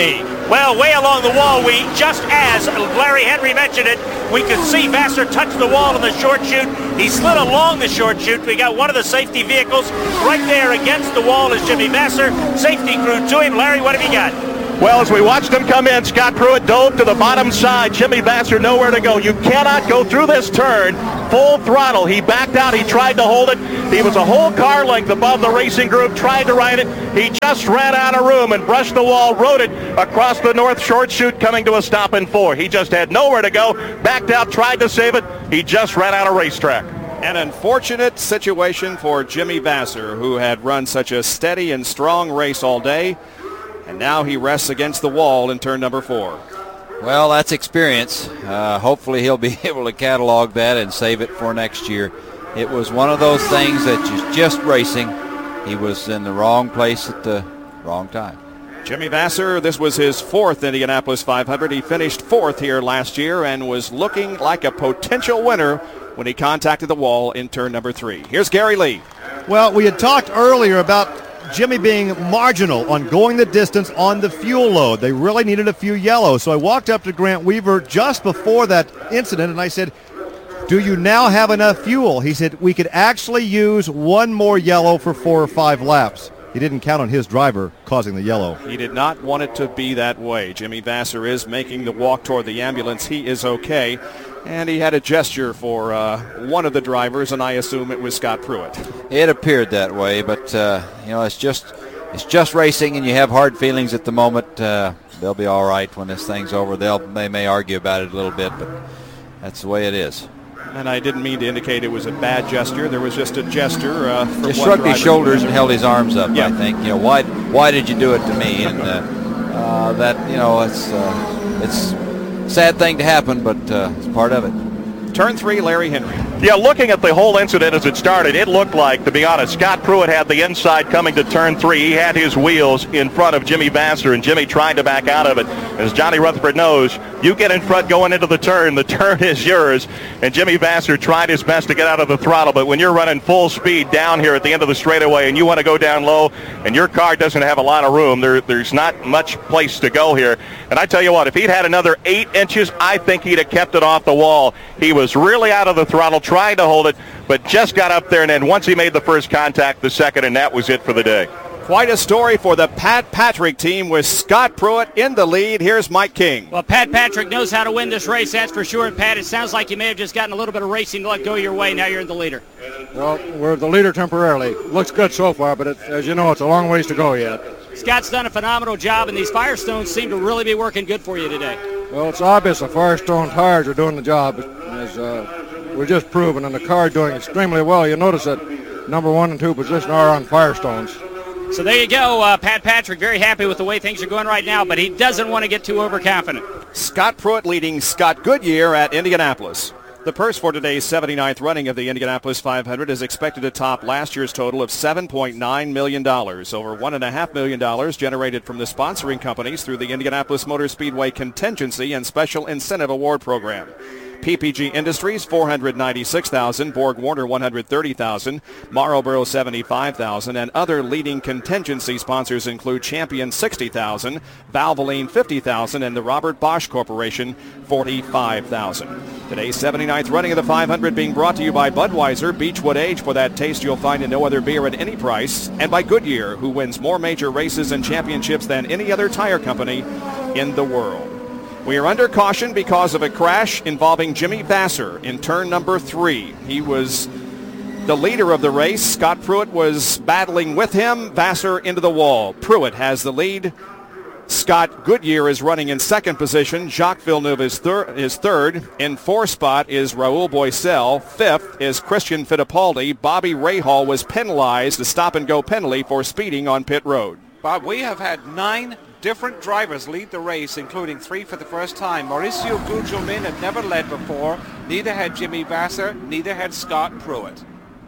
Well, way along the wall, just as Larry Henry mentioned it, we could see Vassar touch the wall in the short chute. He slid along the short chute. We got one of the safety vehicles right there against the wall is Jimmy Vassar. Safety crew to him. Larry, what have you got? Well, as we watched him come in, Scott Pruitt dove to the bottom side. Jimmy Vassar nowhere to go. You cannot go through this turn full throttle. He backed out. He tried to hold it. He was a whole car length above the racing group, tried to ride it. He just ran out of room and brushed the wall, rode it across the north short chute, coming to a stop in 4. He just had nowhere to go, backed out, tried to save it. He just ran out of racetrack. An unfortunate situation for Jimmy Vassar, who had run such a steady and strong race all day. And now he rests against the wall in turn number 4. Well, that's experience. Hopefully he'll be able to catalog that and save it for next year. It was one of those things that just racing. He was in the wrong place at the wrong time. Jimmy Vassar, this was his 4th Indianapolis 500. He finished 4th here last year and was looking like a potential winner when he contacted the wall in turn number 3. Here's Gary Lee. Well, we had talked earlier about Jimmy being marginal on going the distance on the fuel load. They really needed a few yellows. So I walked up to Grant Weaver just before that incident and I said, do you now have enough fuel? He said, we could actually use one more yellow for 4 or 5 laps. He didn't count on his driver causing the yellow. He did not want it to be that way. Jimmy Vassar is making the walk toward the ambulance. He is okay. And he had a gesture for one of the drivers, and I assume it was Scott Pruitt. It appeared that way, but it's just racing, and you have hard feelings at the moment. They'll be all right when this thing's over. They may argue about it a little bit, but that's the way it is. And I didn't mean to indicate it was a bad gesture. There was just a gesture. He shrugged his shoulders and held his arms up. Yeah. I think. Why did you do it to me? And it's a sad thing to happen, but it's part of it. Turn 3, Larry Henry. Yeah, looking at the whole incident as it started, it looked like, to be honest, Scott Pruitt had the inside coming to turn 3. He had his wheels in front of Jimmy Vassar, and Jimmy tried to back out of it. As Johnny Rutherford knows, you get in front going into the turn is yours. And Jimmy Vassar tried his best to get out of the throttle, but when you're running full speed down here at the end of the straightaway and you want to go down low and your car doesn't have a lot of room, there's not much place to go here. And I tell you what, if he'd had another 8 inches, I think he'd have kept it off the wall. He was really out of the throttle, tried to hold it, but just got up there, and then once he made the first contact, the second, and that was it for the day. Quite a story for the Pat Patrick team with Scott Pruitt in the lead. Here's Mike King. Well, Pat Patrick knows how to win this race, that's for sure. And Pat, it sounds like you may have just gotten a little bit of racing luck go your way. Now you're in the leader. Well, we're the leader temporarily. Looks good so far, but as you know, it's a long ways to go yet. Scott's done a phenomenal job, and these Firestones seem to really be working good for you today. Well, it's obvious the Firestone tires are doing the job. As we're just proving, and the car doing extremely well. You notice that number 1 and 2 position are on Firestones. So there you go. Pat Patrick very happy with the way things are going right now, but he doesn't want to get too overconfident. Scott Pruitt leading Scott Goodyear at Indianapolis. The purse for today's 79th running of the Indianapolis 500 is expected to top last year's total of $7.9 million. Over $1.5 million generated from the sponsoring companies through the Indianapolis Motor Speedway Contingency and Special Incentive Award Program. PPG Industries, $496,000, Borg Warner, $130,000, Marlboro, $75,000, and other leading contingency sponsors include Champion, $60,000, Valvoline, $50,000, and the Robert Bosch Corporation, $45,000. Today's 79th running of the 500 being brought to you by Budweiser, Beechwood Age, for that taste you'll find in no other beer at any price, and by Goodyear, who wins more major races and championships than any other tire company in the world. We are under caution because of a crash involving Jimmy Vassar in turn number 3. He was the leader of the race. Scott Pruitt was battling with him. Vassar into the wall. Pruitt has the lead. Scott Goodyear is running in second position. Jacques Villeneuve is third. In fourth spot is Raul Boesel. Fifth is Christian Fittipaldi. Bobby Rahal was penalized, a stop-and-go penalty for speeding on pit road. Bob, we have had 9 different drivers lead the race, including 3 for the first time. Mauricio Gugelmin had never led before. Neither had Jimmy Vassar. Neither had Scott Pruitt.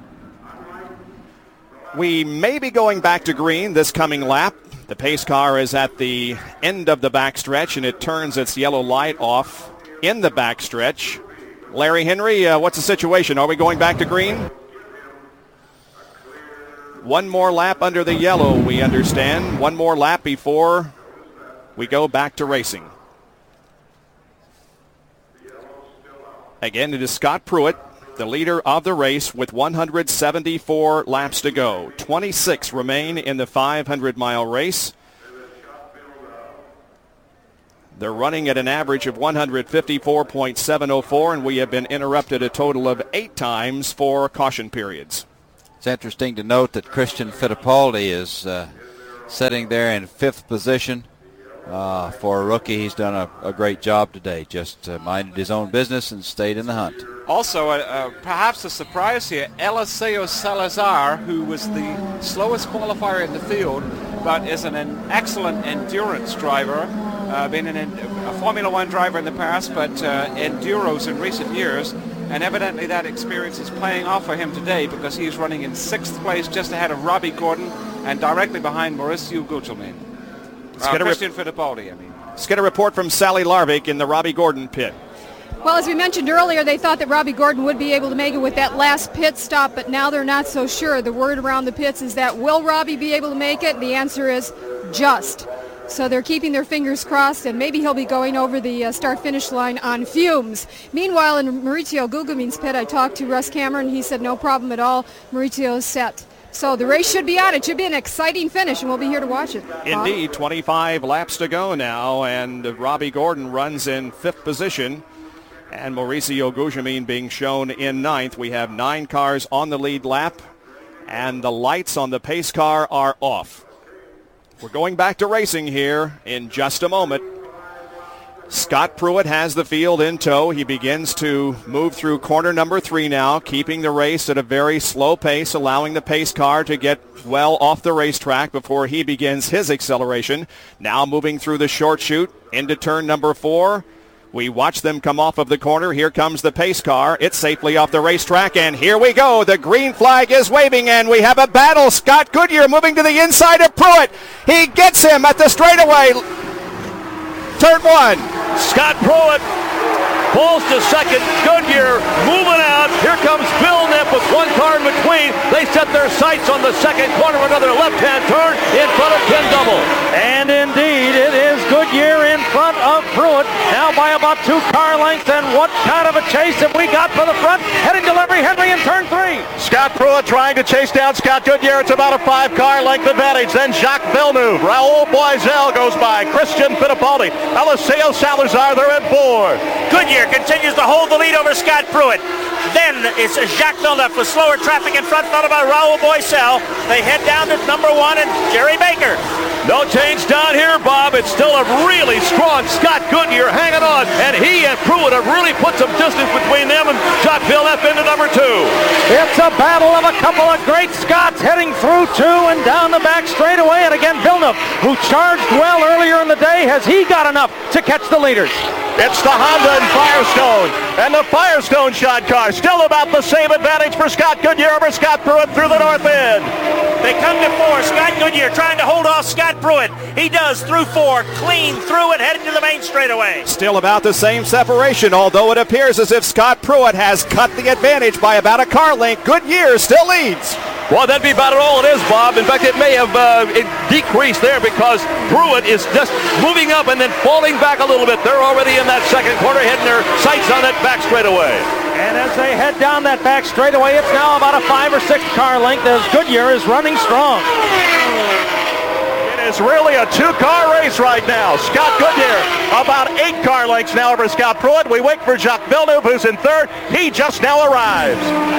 We may be going back to green this coming lap. The pace car is at the end of the backstretch, and it turns its yellow light off in the backstretch. Larry Henry, what's the situation? Are we going back to green? One more lap under the yellow, we understand. One more lap before we go back to racing. Again, it is Scott Pruitt, the leader of the race, with 174 laps to go. 26 remain in the 500-mile race. They're running at an average of 154.704, and we have been interrupted a total of 8 times for caution periods. It's interesting to note that Christian Fittipaldi is sitting there in 5th position. For a rookie, he's done a great job today. Just minded his own business and stayed in the hunt. Also, perhaps a surprise here, Eliseo Salazar, who was the slowest qualifier in the field, but is an excellent endurance driver. Been a Formula One driver in the past, but enduros in recent years. And evidently that experience is paying off for him today, because he's running in 6th place, just ahead of Robbie Gordon and directly behind Mauricio Gugelmin. Christian Fittipaldi, I mean. Let's get a report from Sally Larvik in the Robbie Gordon pit. Well, as we mentioned earlier, they thought that Robbie Gordon would be able to make it with that last pit stop, but now they're not so sure. The word around the pits is that will Robbie be able to make it? The answer is just. So they're keeping their fingers crossed, and maybe he'll be going over the start-finish line on fumes. Meanwhile, in Mauricio Gugelmin's pit, I talked to Russ Cameron. He said no problem at all. Mauricio is set. So the race should be on. It should be an exciting finish, and we'll be here to watch it. Indeed, 25 laps to go now, and Robbie Gordon runs in 5th position, and Mauricio Gugelmin being shown in 9th. We have 9 cars on the lead lap, and the lights on the pace car are off. We're going back to racing here in just a moment. Scott Pruitt has the field in tow. He begins to move through corner number 3 now, keeping the race at a very slow pace, allowing the pace car to get well off the racetrack before he begins his acceleration. Now moving through the short chute into turn number 4. We watch them come off of the corner. Here comes the pace car. It's safely off the racetrack, and here we go. The green flag is waving, and we have a battle. Scott Goodyear moving to the inside of Pruitt. He gets him at the straightaway. Turn 1. Scott Pruitt falls to second. Goodyear moving out. Here comes Bill Nipp with 1 car in between. They set their sights on the second corner. Another left-hand turn in front of Ken Double. And indeed, it is Goodyear in front of Pruitt, now by about 2 car lengths. And what kind of a chase have we got for the front, heading to Larry Henry in turn 3. Scott Pruitt trying to chase down Scott Goodyear. It's about a 5 car length advantage. Then Jacques Villeneuve. Raul Boisel goes by. Christian Fittipaldi. Eliseo Salazar, they're at 4. Goodyear continues to hold the lead over Scott Pruitt. Then it's Jacques Villeneuve with slower traffic in front, followed by Raul Boisel. They head down to number 1 and Jerry Baker. No change down here, Bob. It's still a really strong Scott Goodyear hanging on, and he and Pruitt have really put some distance between them and Jacques Villeneuve into number 2. It's a battle of a couple of great Scots heading through 2 and down the back straightaway. And again, Villeneuve, who charged well earlier in the day, has he got enough to catch the leaders? It's the Honda and Firestone, and the Firestone shot car still about the same advantage for Scott Goodyear over Scott Pruitt through the north end. They come to 4. Scott Goodyear trying to hold off Scott Pruitt. He does through 4, clean through it, heading to the main straightaway. Still about the same separation, although it appears as if Scott Pruitt has cut the advantage by about a car length. Goodyear still leads. Well, that'd be about all it is, Bob. In fact, it may have decreased there because Pruitt is just moving up and then falling back a little bit. They're already in that second corner, heading their sights on that back straightaway. And as they head down that back straightaway, it's now about a 5 or 6 car length as Goodyear is running strong. It is really a 2-car race right now. Scott Goodyear about 8 car lengths now over Scott Pruitt. We wait for Jacques Villeneuve, who's in 3rd. He just now arrives.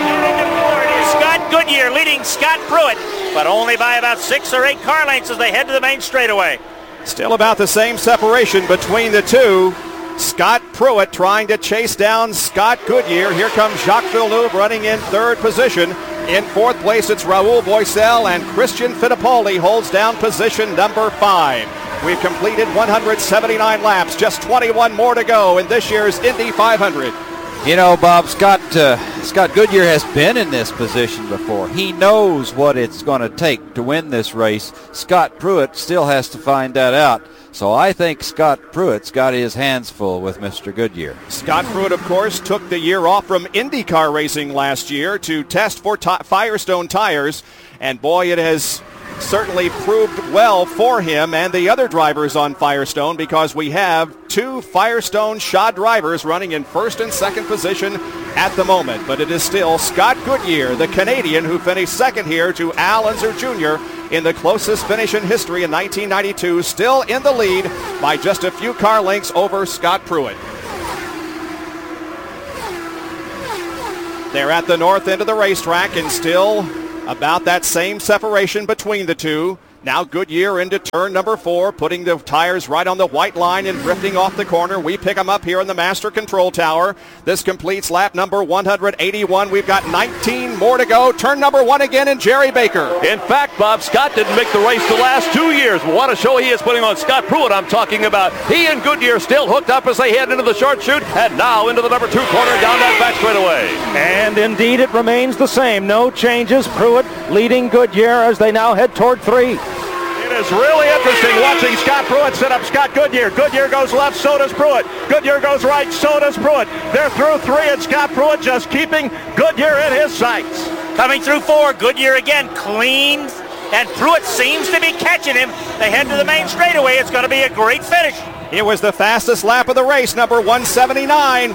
Scott Goodyear leading Scott Pruitt, but only by about 6 or 8 car lengths as they head to the main straightaway. Still about the same separation between the two. Scott Pruitt trying to chase down Scott Goodyear. Here comes Jacques Villeneuve running in 3rd position. In 4th place, it's Raul Boisel, and Christian Fittipaldi holds down position number 5. We've completed 179 laps, just 21 more to go in this year's Indy 500. You know, Bob, Scott Goodyear has been in this position before. He knows what it's going to take to win this race. Scott Pruitt still has to find that out. So I think Scott Pruitt's got his hands full with Mr. Goodyear. Scott Pruitt, of course, took the year off from IndyCar racing last year to test for Firestone tires. And boy, it has certainly proved well for him and the other drivers on Firestone, because we have two Firestone Shaw drivers running in first and second position at the moment. But it is still Scott Goodyear, the Canadian, who finished second here to Al Unser Jr. in the closest finish in history in 1992, still in the lead by just a few car lengths over Scott Pruitt. They're at the north end of the racetrack and still about that same separation between the two. Now Goodyear into turn number 4, putting the tires right on the white line and drifting off the corner. We pick them up here in the master control tower. This completes lap number 181. We've got 19 more to go. Turn number 1 again, and Jerry Baker. In fact, Bob, Scott didn't make the race the last 2 years. But what a show he is putting on. Scott Pruitt, I'm talking about. He and Goodyear still hooked up as they head into the short chute, and now into the number 2 corner down that back straightaway. And indeed it remains the same. No changes. Pruitt leading Goodyear as they now head toward 3. It is really interesting watching Scott Pruitt set up Scott Goodyear. Goodyear goes left, so does Pruitt. Goodyear goes right, so does Pruitt. They're through 3, and Scott Pruitt just keeping Goodyear in his sights. Coming through 4, Goodyear again clean, and Pruitt seems to be catching him. They head to the main straightaway. It's going to be a great finish. It was the fastest lap of the race, number 179,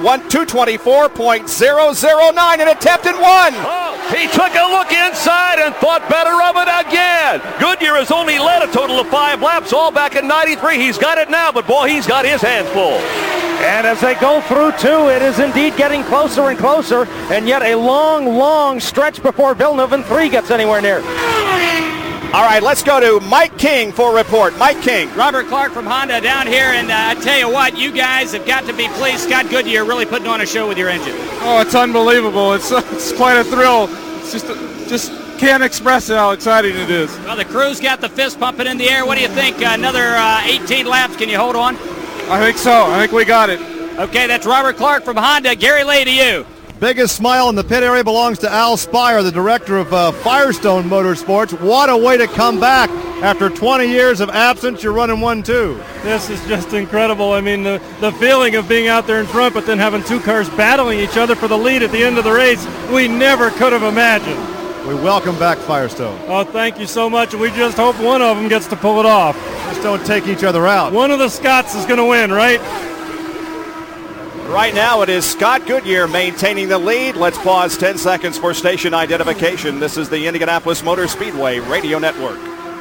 224.009, an attempt and won. Oh, he took a look inside and thought better of it again. Goodyear has only led a total of 5 laps, all back in 93. He's got it now, but boy, he's got his hands full. And as they go through 2, it is indeed getting closer and closer, and yet a long, long stretch before Villeneuve in 3 gets anywhere near. All right, let's go to Mike King for a report. Mike King. Robert Clark from Honda down here, and I tell you what, you guys have got to be pleased. Scott Goodyear really putting on a show with your engine. Oh, it's unbelievable. It's quite a thrill. It's just can't express how exciting it is. Well, the crew's got the fist pumping in the air. What do you think? Another 18 laps. Can you hold on? I think so. I think we got it. Okay, that's Robert Clark from Honda. Gary Lay to you. Biggest smile in the pit area belongs to Al Spire, the director of Firestone Motorsports. What a way to come back. After 20 years of absence, you're running 1-2. This is just incredible. I mean, the feeling of being out there in front, but then having 2 cars battling each other for the lead at the end of the race, we never could have imagined. We welcome back Firestone. Oh, thank you so much. We just hope one of them gets to pull it off. Just don't take each other out. One of the Scotts is going to win, right? Right now it is Scott Goodyear maintaining the lead. Let's pause 10 seconds for station identification. This is the Indianapolis Motor Speedway Radio Network.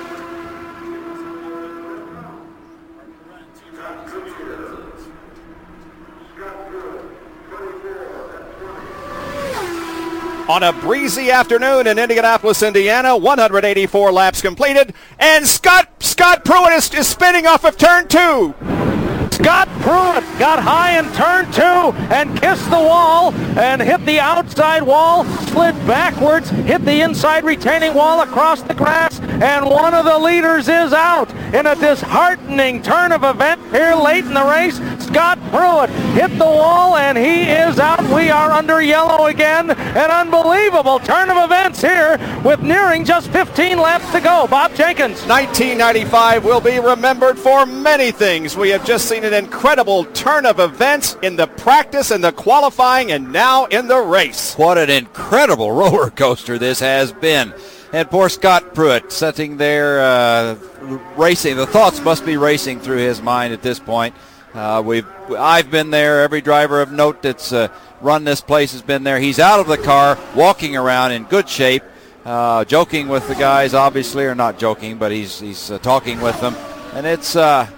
On a breezy afternoon in Indianapolis, Indiana, 184 laps completed, and Scott Pruitt is spinning off of turn 2. Scott Pruitt got high in turn 2 and kissed the wall and hit the outside wall, slid backwards, hit the inside retaining wall across the grass, and one of the leaders is out. In a disheartening turn of event here late in the race, Scott Pruitt hit the wall and he is out. We are under yellow again. An unbelievable turn of events here with nearing just 15 laps to go. Bob Jenkins. 1995 will be remembered for many things. We have just seen an incredible turn of events in the practice and the qualifying and now in the race. What an incredible roller coaster this has been. And poor Scott Pruitt sitting there racing. The thoughts must be racing through his mind at this point. I've been there. Every driver of note that's run this place has been there. He's out of the car, walking around in good shape, joking with the guys, obviously, or not joking, but he's talking with them. And it's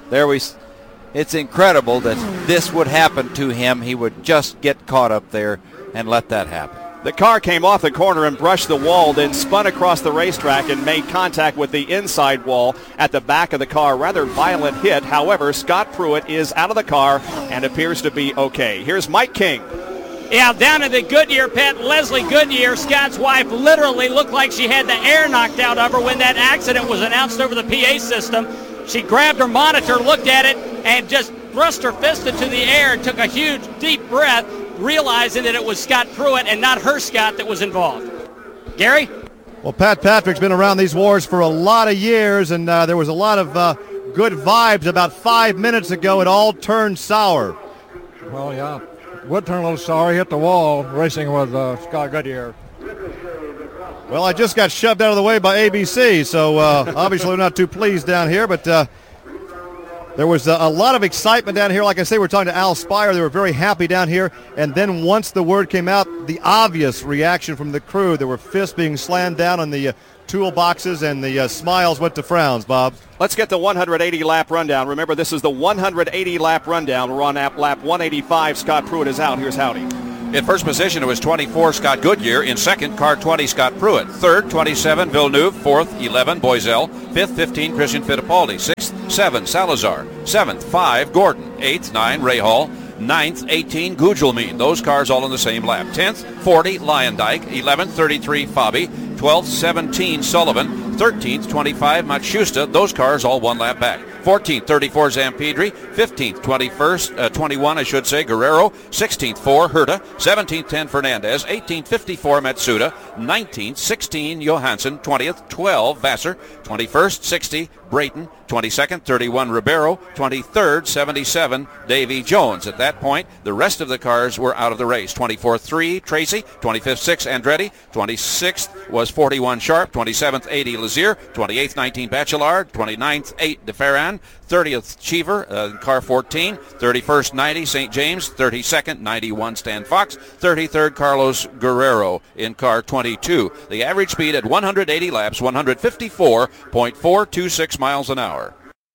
incredible that this would happen to him. He would just get caught up there and let that happen. The car came off the corner and brushed the wall, then spun across the racetrack and made contact with the inside wall at the back of the car. Rather violent hit. However, Scott Pruitt is out of the car and appears to be okay. Here's Mike King. Yeah, down in the Goodyear pit, Leslie Goodyear, Scott's wife, literally looked like she had the air knocked out of her when that accident was announced over the PA system. She grabbed her monitor, looked at it, and just thrust her fist into the air and took a huge, deep breath, realizing that it was Scott Pruitt and not her Scott that was involved. Gary? Well, Pat Patrick's been around these wars for a lot of years, and there was a lot of good vibes. About 5 minutes ago, it all turned sour. Well, yeah, it would turn a little sour. He hit the wall racing with Scott Goodyear. Well, I just got shoved out of the way by ABC, so obviously we're not too pleased down here, but there was a lot of excitement down here. Like I say, we're talking to Al Spire. They were very happy down here, and then once the word came out, the obvious reaction from the crew, there were fists being slammed down on the toolboxes, and the smiles went to frowns, Bob. Let's get the 180-lap rundown. Remember, this is the 180-lap rundown. We're on lap 185. Scott Pruitt is out. Here's Howdy. In first position, it was 24, Scott Goodyear. In second, car 20, Scott Pruitt. Third, 27, Villeneuve. Fourth, 11, Boiselle. Fifth, 15, Christian Fittipaldi. Sixth, 7, Salazar. Seventh, 5, Gordon. Eighth, 9, Rahal. Ninth, 18, Gugelmin. Those cars all in the same lap. 10th, 40, Lyondike. 11th, 33, Fabi. 12th, 17, Sullivan. 13th, 25, Matsushita. Those cars all one lap back. 14th, 34, Zampedri. 15th, 21, Guerrero. 16th, 4, Herta. 17th, 10, Fernandez. 18th, 54, Matsuda. 19th, 16, Johansson. 20th, 12, Vassar. 21st, 60, Brayton. 22nd, 31, Ribeiro. 23rd, 77, Davy Jones. At that point, the rest of the cars were out of the race. 24th, 3, Tracy. 25th, 6, Andretti. 26th was 41, Sharp. 27th, 80, Lazier. 28th, 19, Bachelard. 29th, 8, DeFerran. 30th, Cheever, car 14. 31st, 90, St. James. 32nd, 91, Stan Fox. 33rd, Carlos Guerrero in car 22. The average speed at 180 laps, 154.426 miles an hour.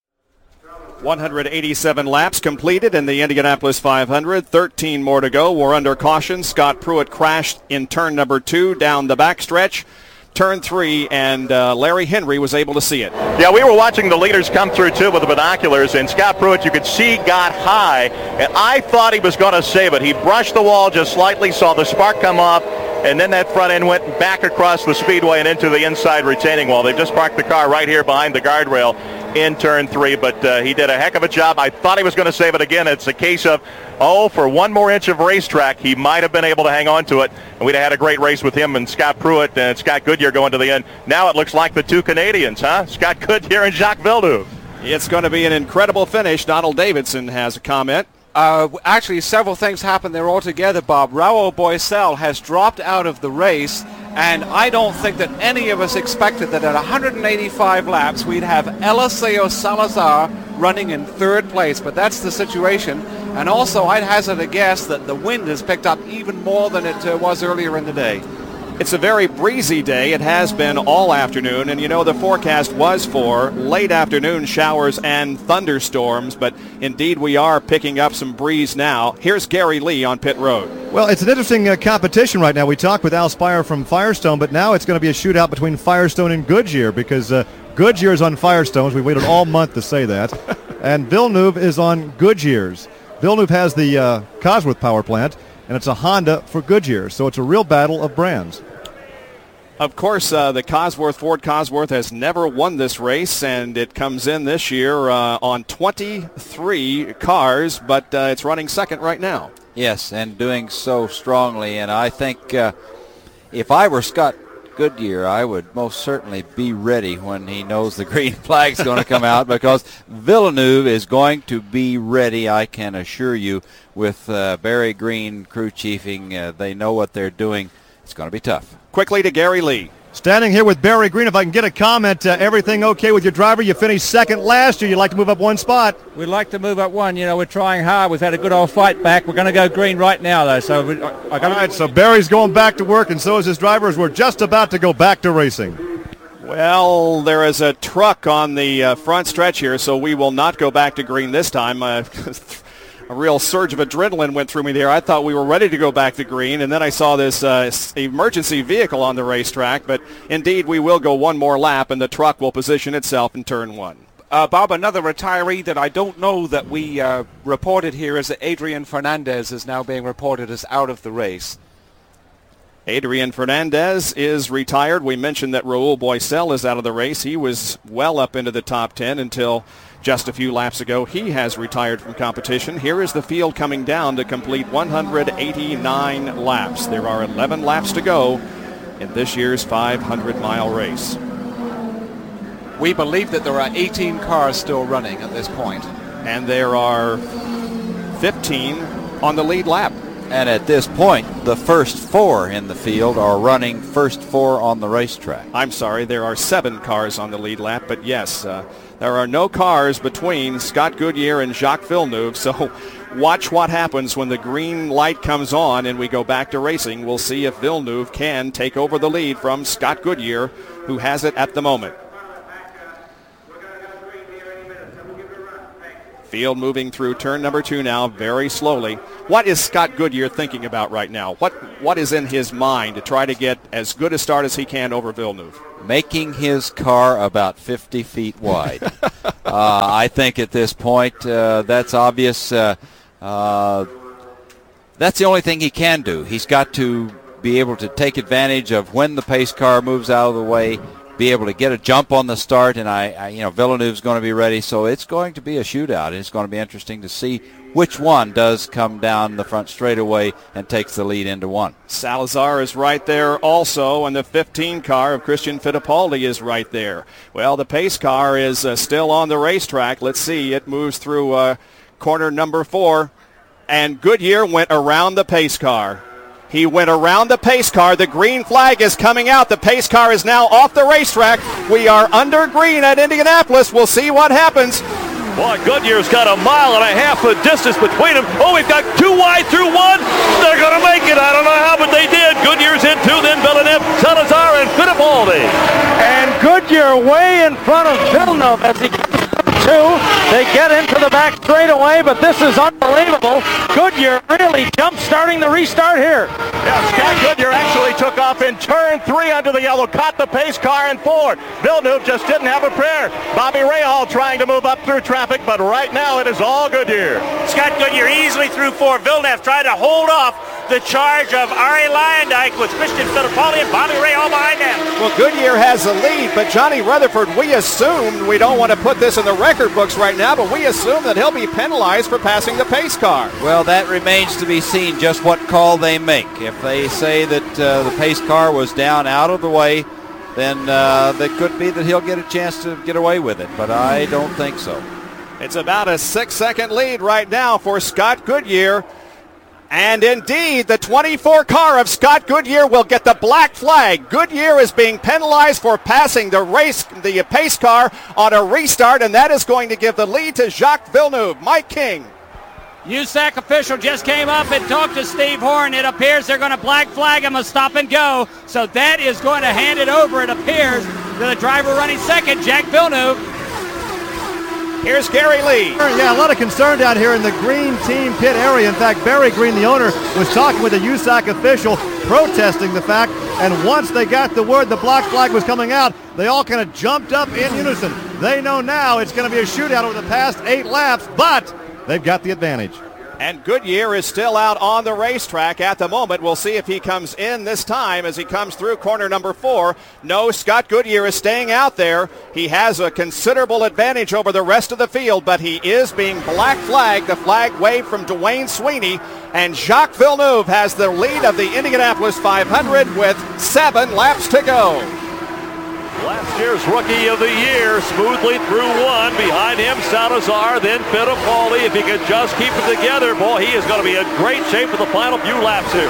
187 laps completed in the Indianapolis 500. 13 more to go. We're under caution. Scott Pruitt crashed in turn number 2 down the backstretch. Turn 3, and Larry Henry was able to see it. Yeah, we were watching the leaders come through, too, with the binoculars, and Scott Pruitt, you could see, got high, and I thought he was going to save it. He brushed the wall just slightly, saw the spark come off, and then that front end went back across the speedway and into the inside retaining wall. They just parked the car right here behind the guardrail in turn 3, but he did a heck of a job. I thought he was going to save it again. It's a case of, for 1 more inch of racetrack, he might have been able to hang on to it, and we'd have had a great race with him and Scott Pruitt and Scott Goodyear going to the end. Now it looks like the 2 Canadians, Scott Goodyear and Jacques Villeneuve. It's going to be an incredible finish. Donald Davidson has a comment. Actually, several things happened there altogether, Bob. Raul Boiselle has dropped out of the race, and I don't think that any of us expected that at 185 laps we'd have Eliseo Salazar running in 3rd place, but that's the situation. And also, I'd hazard a guess that the wind has picked up even more than it was earlier in the day. It's a very breezy day. It has been all afternoon, and the forecast was for late afternoon showers and thunderstorms, but indeed we are picking up some breeze now. Here's Gary Lee on pit road. Well, it's an interesting competition right now. We talked with Al Spire from Firestone, but now it's going to be a shootout between Firestone and Goodyear because Goodyear is on Firestone's. We waited all month to say that. And Villeneuve is on Goodyear's. Villeneuve has the Cosworth power plant, and it's a Honda for Goodyear, so it's a real battle of brands. Of course, the Ford Cosworth has never won this race, and it comes in this year on 23 cars, but it's running second right now. Yes, and doing so strongly, and I think if I were Scott Goodyear, I would most certainly be ready when he knows the green flag's going to come out, because Villeneuve is going to be ready, I can assure you, with Barry Green crew chiefing. They know what they're doing. It's going to be tough. Quickly to Gary Lee. Standing here with Barry Green, if I can get a comment, everything okay with your driver? You finished second last year. You'd like to move up 1 spot. We'd like to move up 1. We're trying hard. We've had a good old fight back. We're going to go green right now, though. So all right, so Barry's going back to work, and so is his driver, as we're just about to go back to racing. Well, there is a truck on the front stretch here, so we will not go back to green this time. A real surge of adrenaline went through me there. I thought we were ready to go back to green, and then I saw this emergency vehicle on the racetrack. But indeed, we will go 1 more lap, and the truck will position itself in turn 1. Bob, another retiree that I don't know that we reported here is that Adrian Fernandez is now being reported as out of the race. Adrian Fernandez is retired. We mentioned that Raul Boiselle is out of the race. He was well up into the top 10 until just a few laps ago. He has retired from competition. Here is the field coming down to complete 189 laps. There are 11 laps to go in this year's 500-mile race. We believe that there are 18 cars still running at this point. And there are 15 on the lead lap. And at this point, the first 4 in the field are running first 4 on the racetrack. I'm sorry, there are 7 cars on the lead lap, but yes, there are no cars between Scott Goodyear and Jacques Villeneuve, so watch what happens when the green light comes on and we go back to racing. We'll see if Villeneuve can take over the lead from Scott Goodyear, who has it at the moment. Field moving through turn number 2 now very slowly. What is Scott Goodyear thinking about right now? What is in his mind to try to get as good a start as he can over Villeneuve? Making his car about 50 feet wide. I think at this point that's obvious. That's the only thing he can do. He's got to be able to take advantage of when the pace car moves out of the way, be able to get a jump on the start, and Villeneuve's going to be ready, so it's going to be a shootout. It's going to be interesting to see which one does come down the front straightaway and takes the lead into 1. Salazar is right there also, and the 15 car of Christian Fittipaldi is right there. Well, the pace car is still on the racetrack. Let's see, it moves through corner number 4, and Goodyear went around the pace car. He went around the pace car. The green flag is coming out. The pace car is now off the racetrack. We are under green at Indianapolis. We'll see what happens. Boy, Goodyear's got a mile and a half of distance between them. Oh, we've got 2 wide through 1. They're going to make it. I don't know how, but they did. Goodyear's in 2, then Villeneuve, Salazar, and Fittipaldi. And Goodyear way in front of Villeneuve as he gets to 2. They get into the back straightaway, but this is unbelievable. Goodyear really jump-starting the restart here. Yeah, Scott Goodyear actually took off in turn 3 under the yellow, caught the pace car in 4. Villeneuve just didn't have a prayer. Bobby Rahal trying to move up through traffic, but right now it is all Goodyear. Scott Goodyear easily through 4. Villeneuve tried to hold off the charge of Arie Luyendyk with Christian Fittipaldi and Bobby Rahal behind him. Well, Goodyear has the lead, but Johnny Rutherford, we assumed, we don't want to put this in the record books right now, but we assume that he'll be penalized for passing the pace car. Well, that remains to be seen just what call they make. If they say that the pace car was down out of the way, then it could be that he'll get a chance to get away with it, but I don't think so. It's about a 6-second lead right now for Scott Goodyear. And indeed, the 24 car of Scott Goodyear will get the black flag. Goodyear is being penalized for passing the pace car on a restart, and that is going to give the lead to Jacques Villeneuve. Mike King. USAC official just came up and talked to Steve Horn. It appears they're going to black flag him a stop and go. So that is going to hand it over, it appears, to the driver running second, Jacques Villeneuve. Here's Gary Lee. Yeah, a lot of concern down here in the green team pit area. In fact, Barry Green, the owner, was talking with a USAC official protesting the fact, and once they got the word the black flag was coming out, they all kind of jumped up in unison. They know now it's going to be a shootout over the past 8 laps, but they've got the advantage. And Goodyear is still out on the racetrack at the moment. We'll see if he comes in this time as he comes through corner number 4. No, Scott Goodyear is staying out there. He has a considerable advantage over the rest of the field, but he is being black flagged. The flag waved from Dwayne Sweeney. And Jacques Villeneuve has the lead of the Indianapolis 500 with 7 laps to go. Last year's Rookie of the Year, smoothly through 1. Behind him, Salazar, then Fittipaldi. If he could just keep it together, boy, he is going to be in great shape for the final few laps here.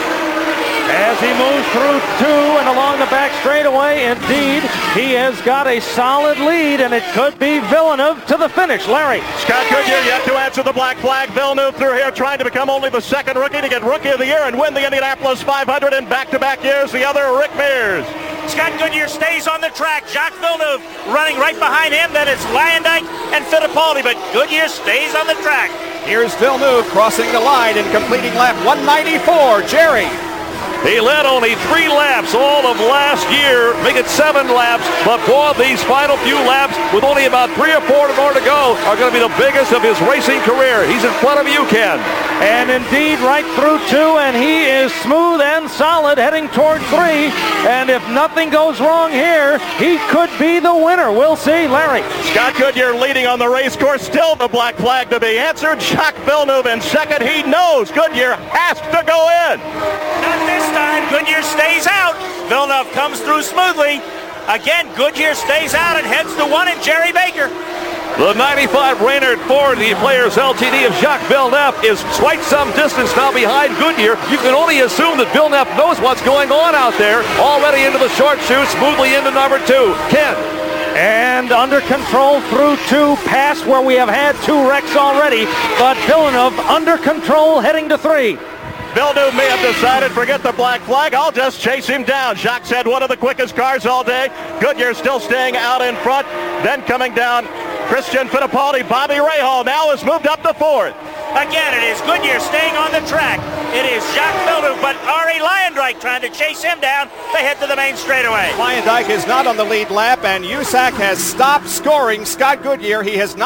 As he moves through 2 and along the back straightaway, indeed, he has got a solid lead, and it could be Villeneuve to the finish. Larry. Scott Goodyear yet to answer the black flag. Villeneuve through here trying to become only the 2nd rookie to get Rookie of the Year and win the Indianapolis 500 in back-to-back years. The other, Rick Mears. Scott Goodyear stays on the track. Jacques Villeneuve running right behind him. Then it's Luyendyk and Fittipaldi, but Goodyear stays on the track. Here's Villeneuve crossing the line and completing lap 194. Jerry. He led only 3 laps all of last year, making 7 laps, but boy, these final few laps, with only about 3 or 4 more to go, are going to be the biggest of his racing career. He's in front of you, Ken. And indeed, right through 2, and he is smooth and solid, heading toward 3. And if nothing goes wrong here, he could be the winner. We'll see. Larry. Scott Goodyear leading on the race course. Still the black flag to be answered. Jacques Villeneuve in 2nd. He knows Goodyear has to go in. Not this time. Goodyear stays out. Villeneuve comes through smoothly. Again, Goodyear stays out and heads to 1 and Jerry Baker. The 95 Reynard Ford, the Players LTD of Jacques Villeneuve, is quite some distance now behind Goodyear. You can only assume that Villeneuve knows what's going on out there. Already into the short chute, smoothly into number 2. Ken. And under control through 2, past where we have had 2 wrecks already. But Villeneuve under control heading to 3. Villeneuve may have decided, forget the black flag, I'll just chase him down. Jacques had one of the quickest cars all day. Goodyear still staying out in front. Then coming down, Christian Fittipaldi. Bobby Rahal now has moved up to 4th. Again, it is Goodyear staying on the track. It is Jacques Villeneuve, but Ari Leyendijk trying to chase him down. They head to the main straightaway. Leyendijk is not on the lead lap, and USAC has stopped scoring Scott Goodyear. He has not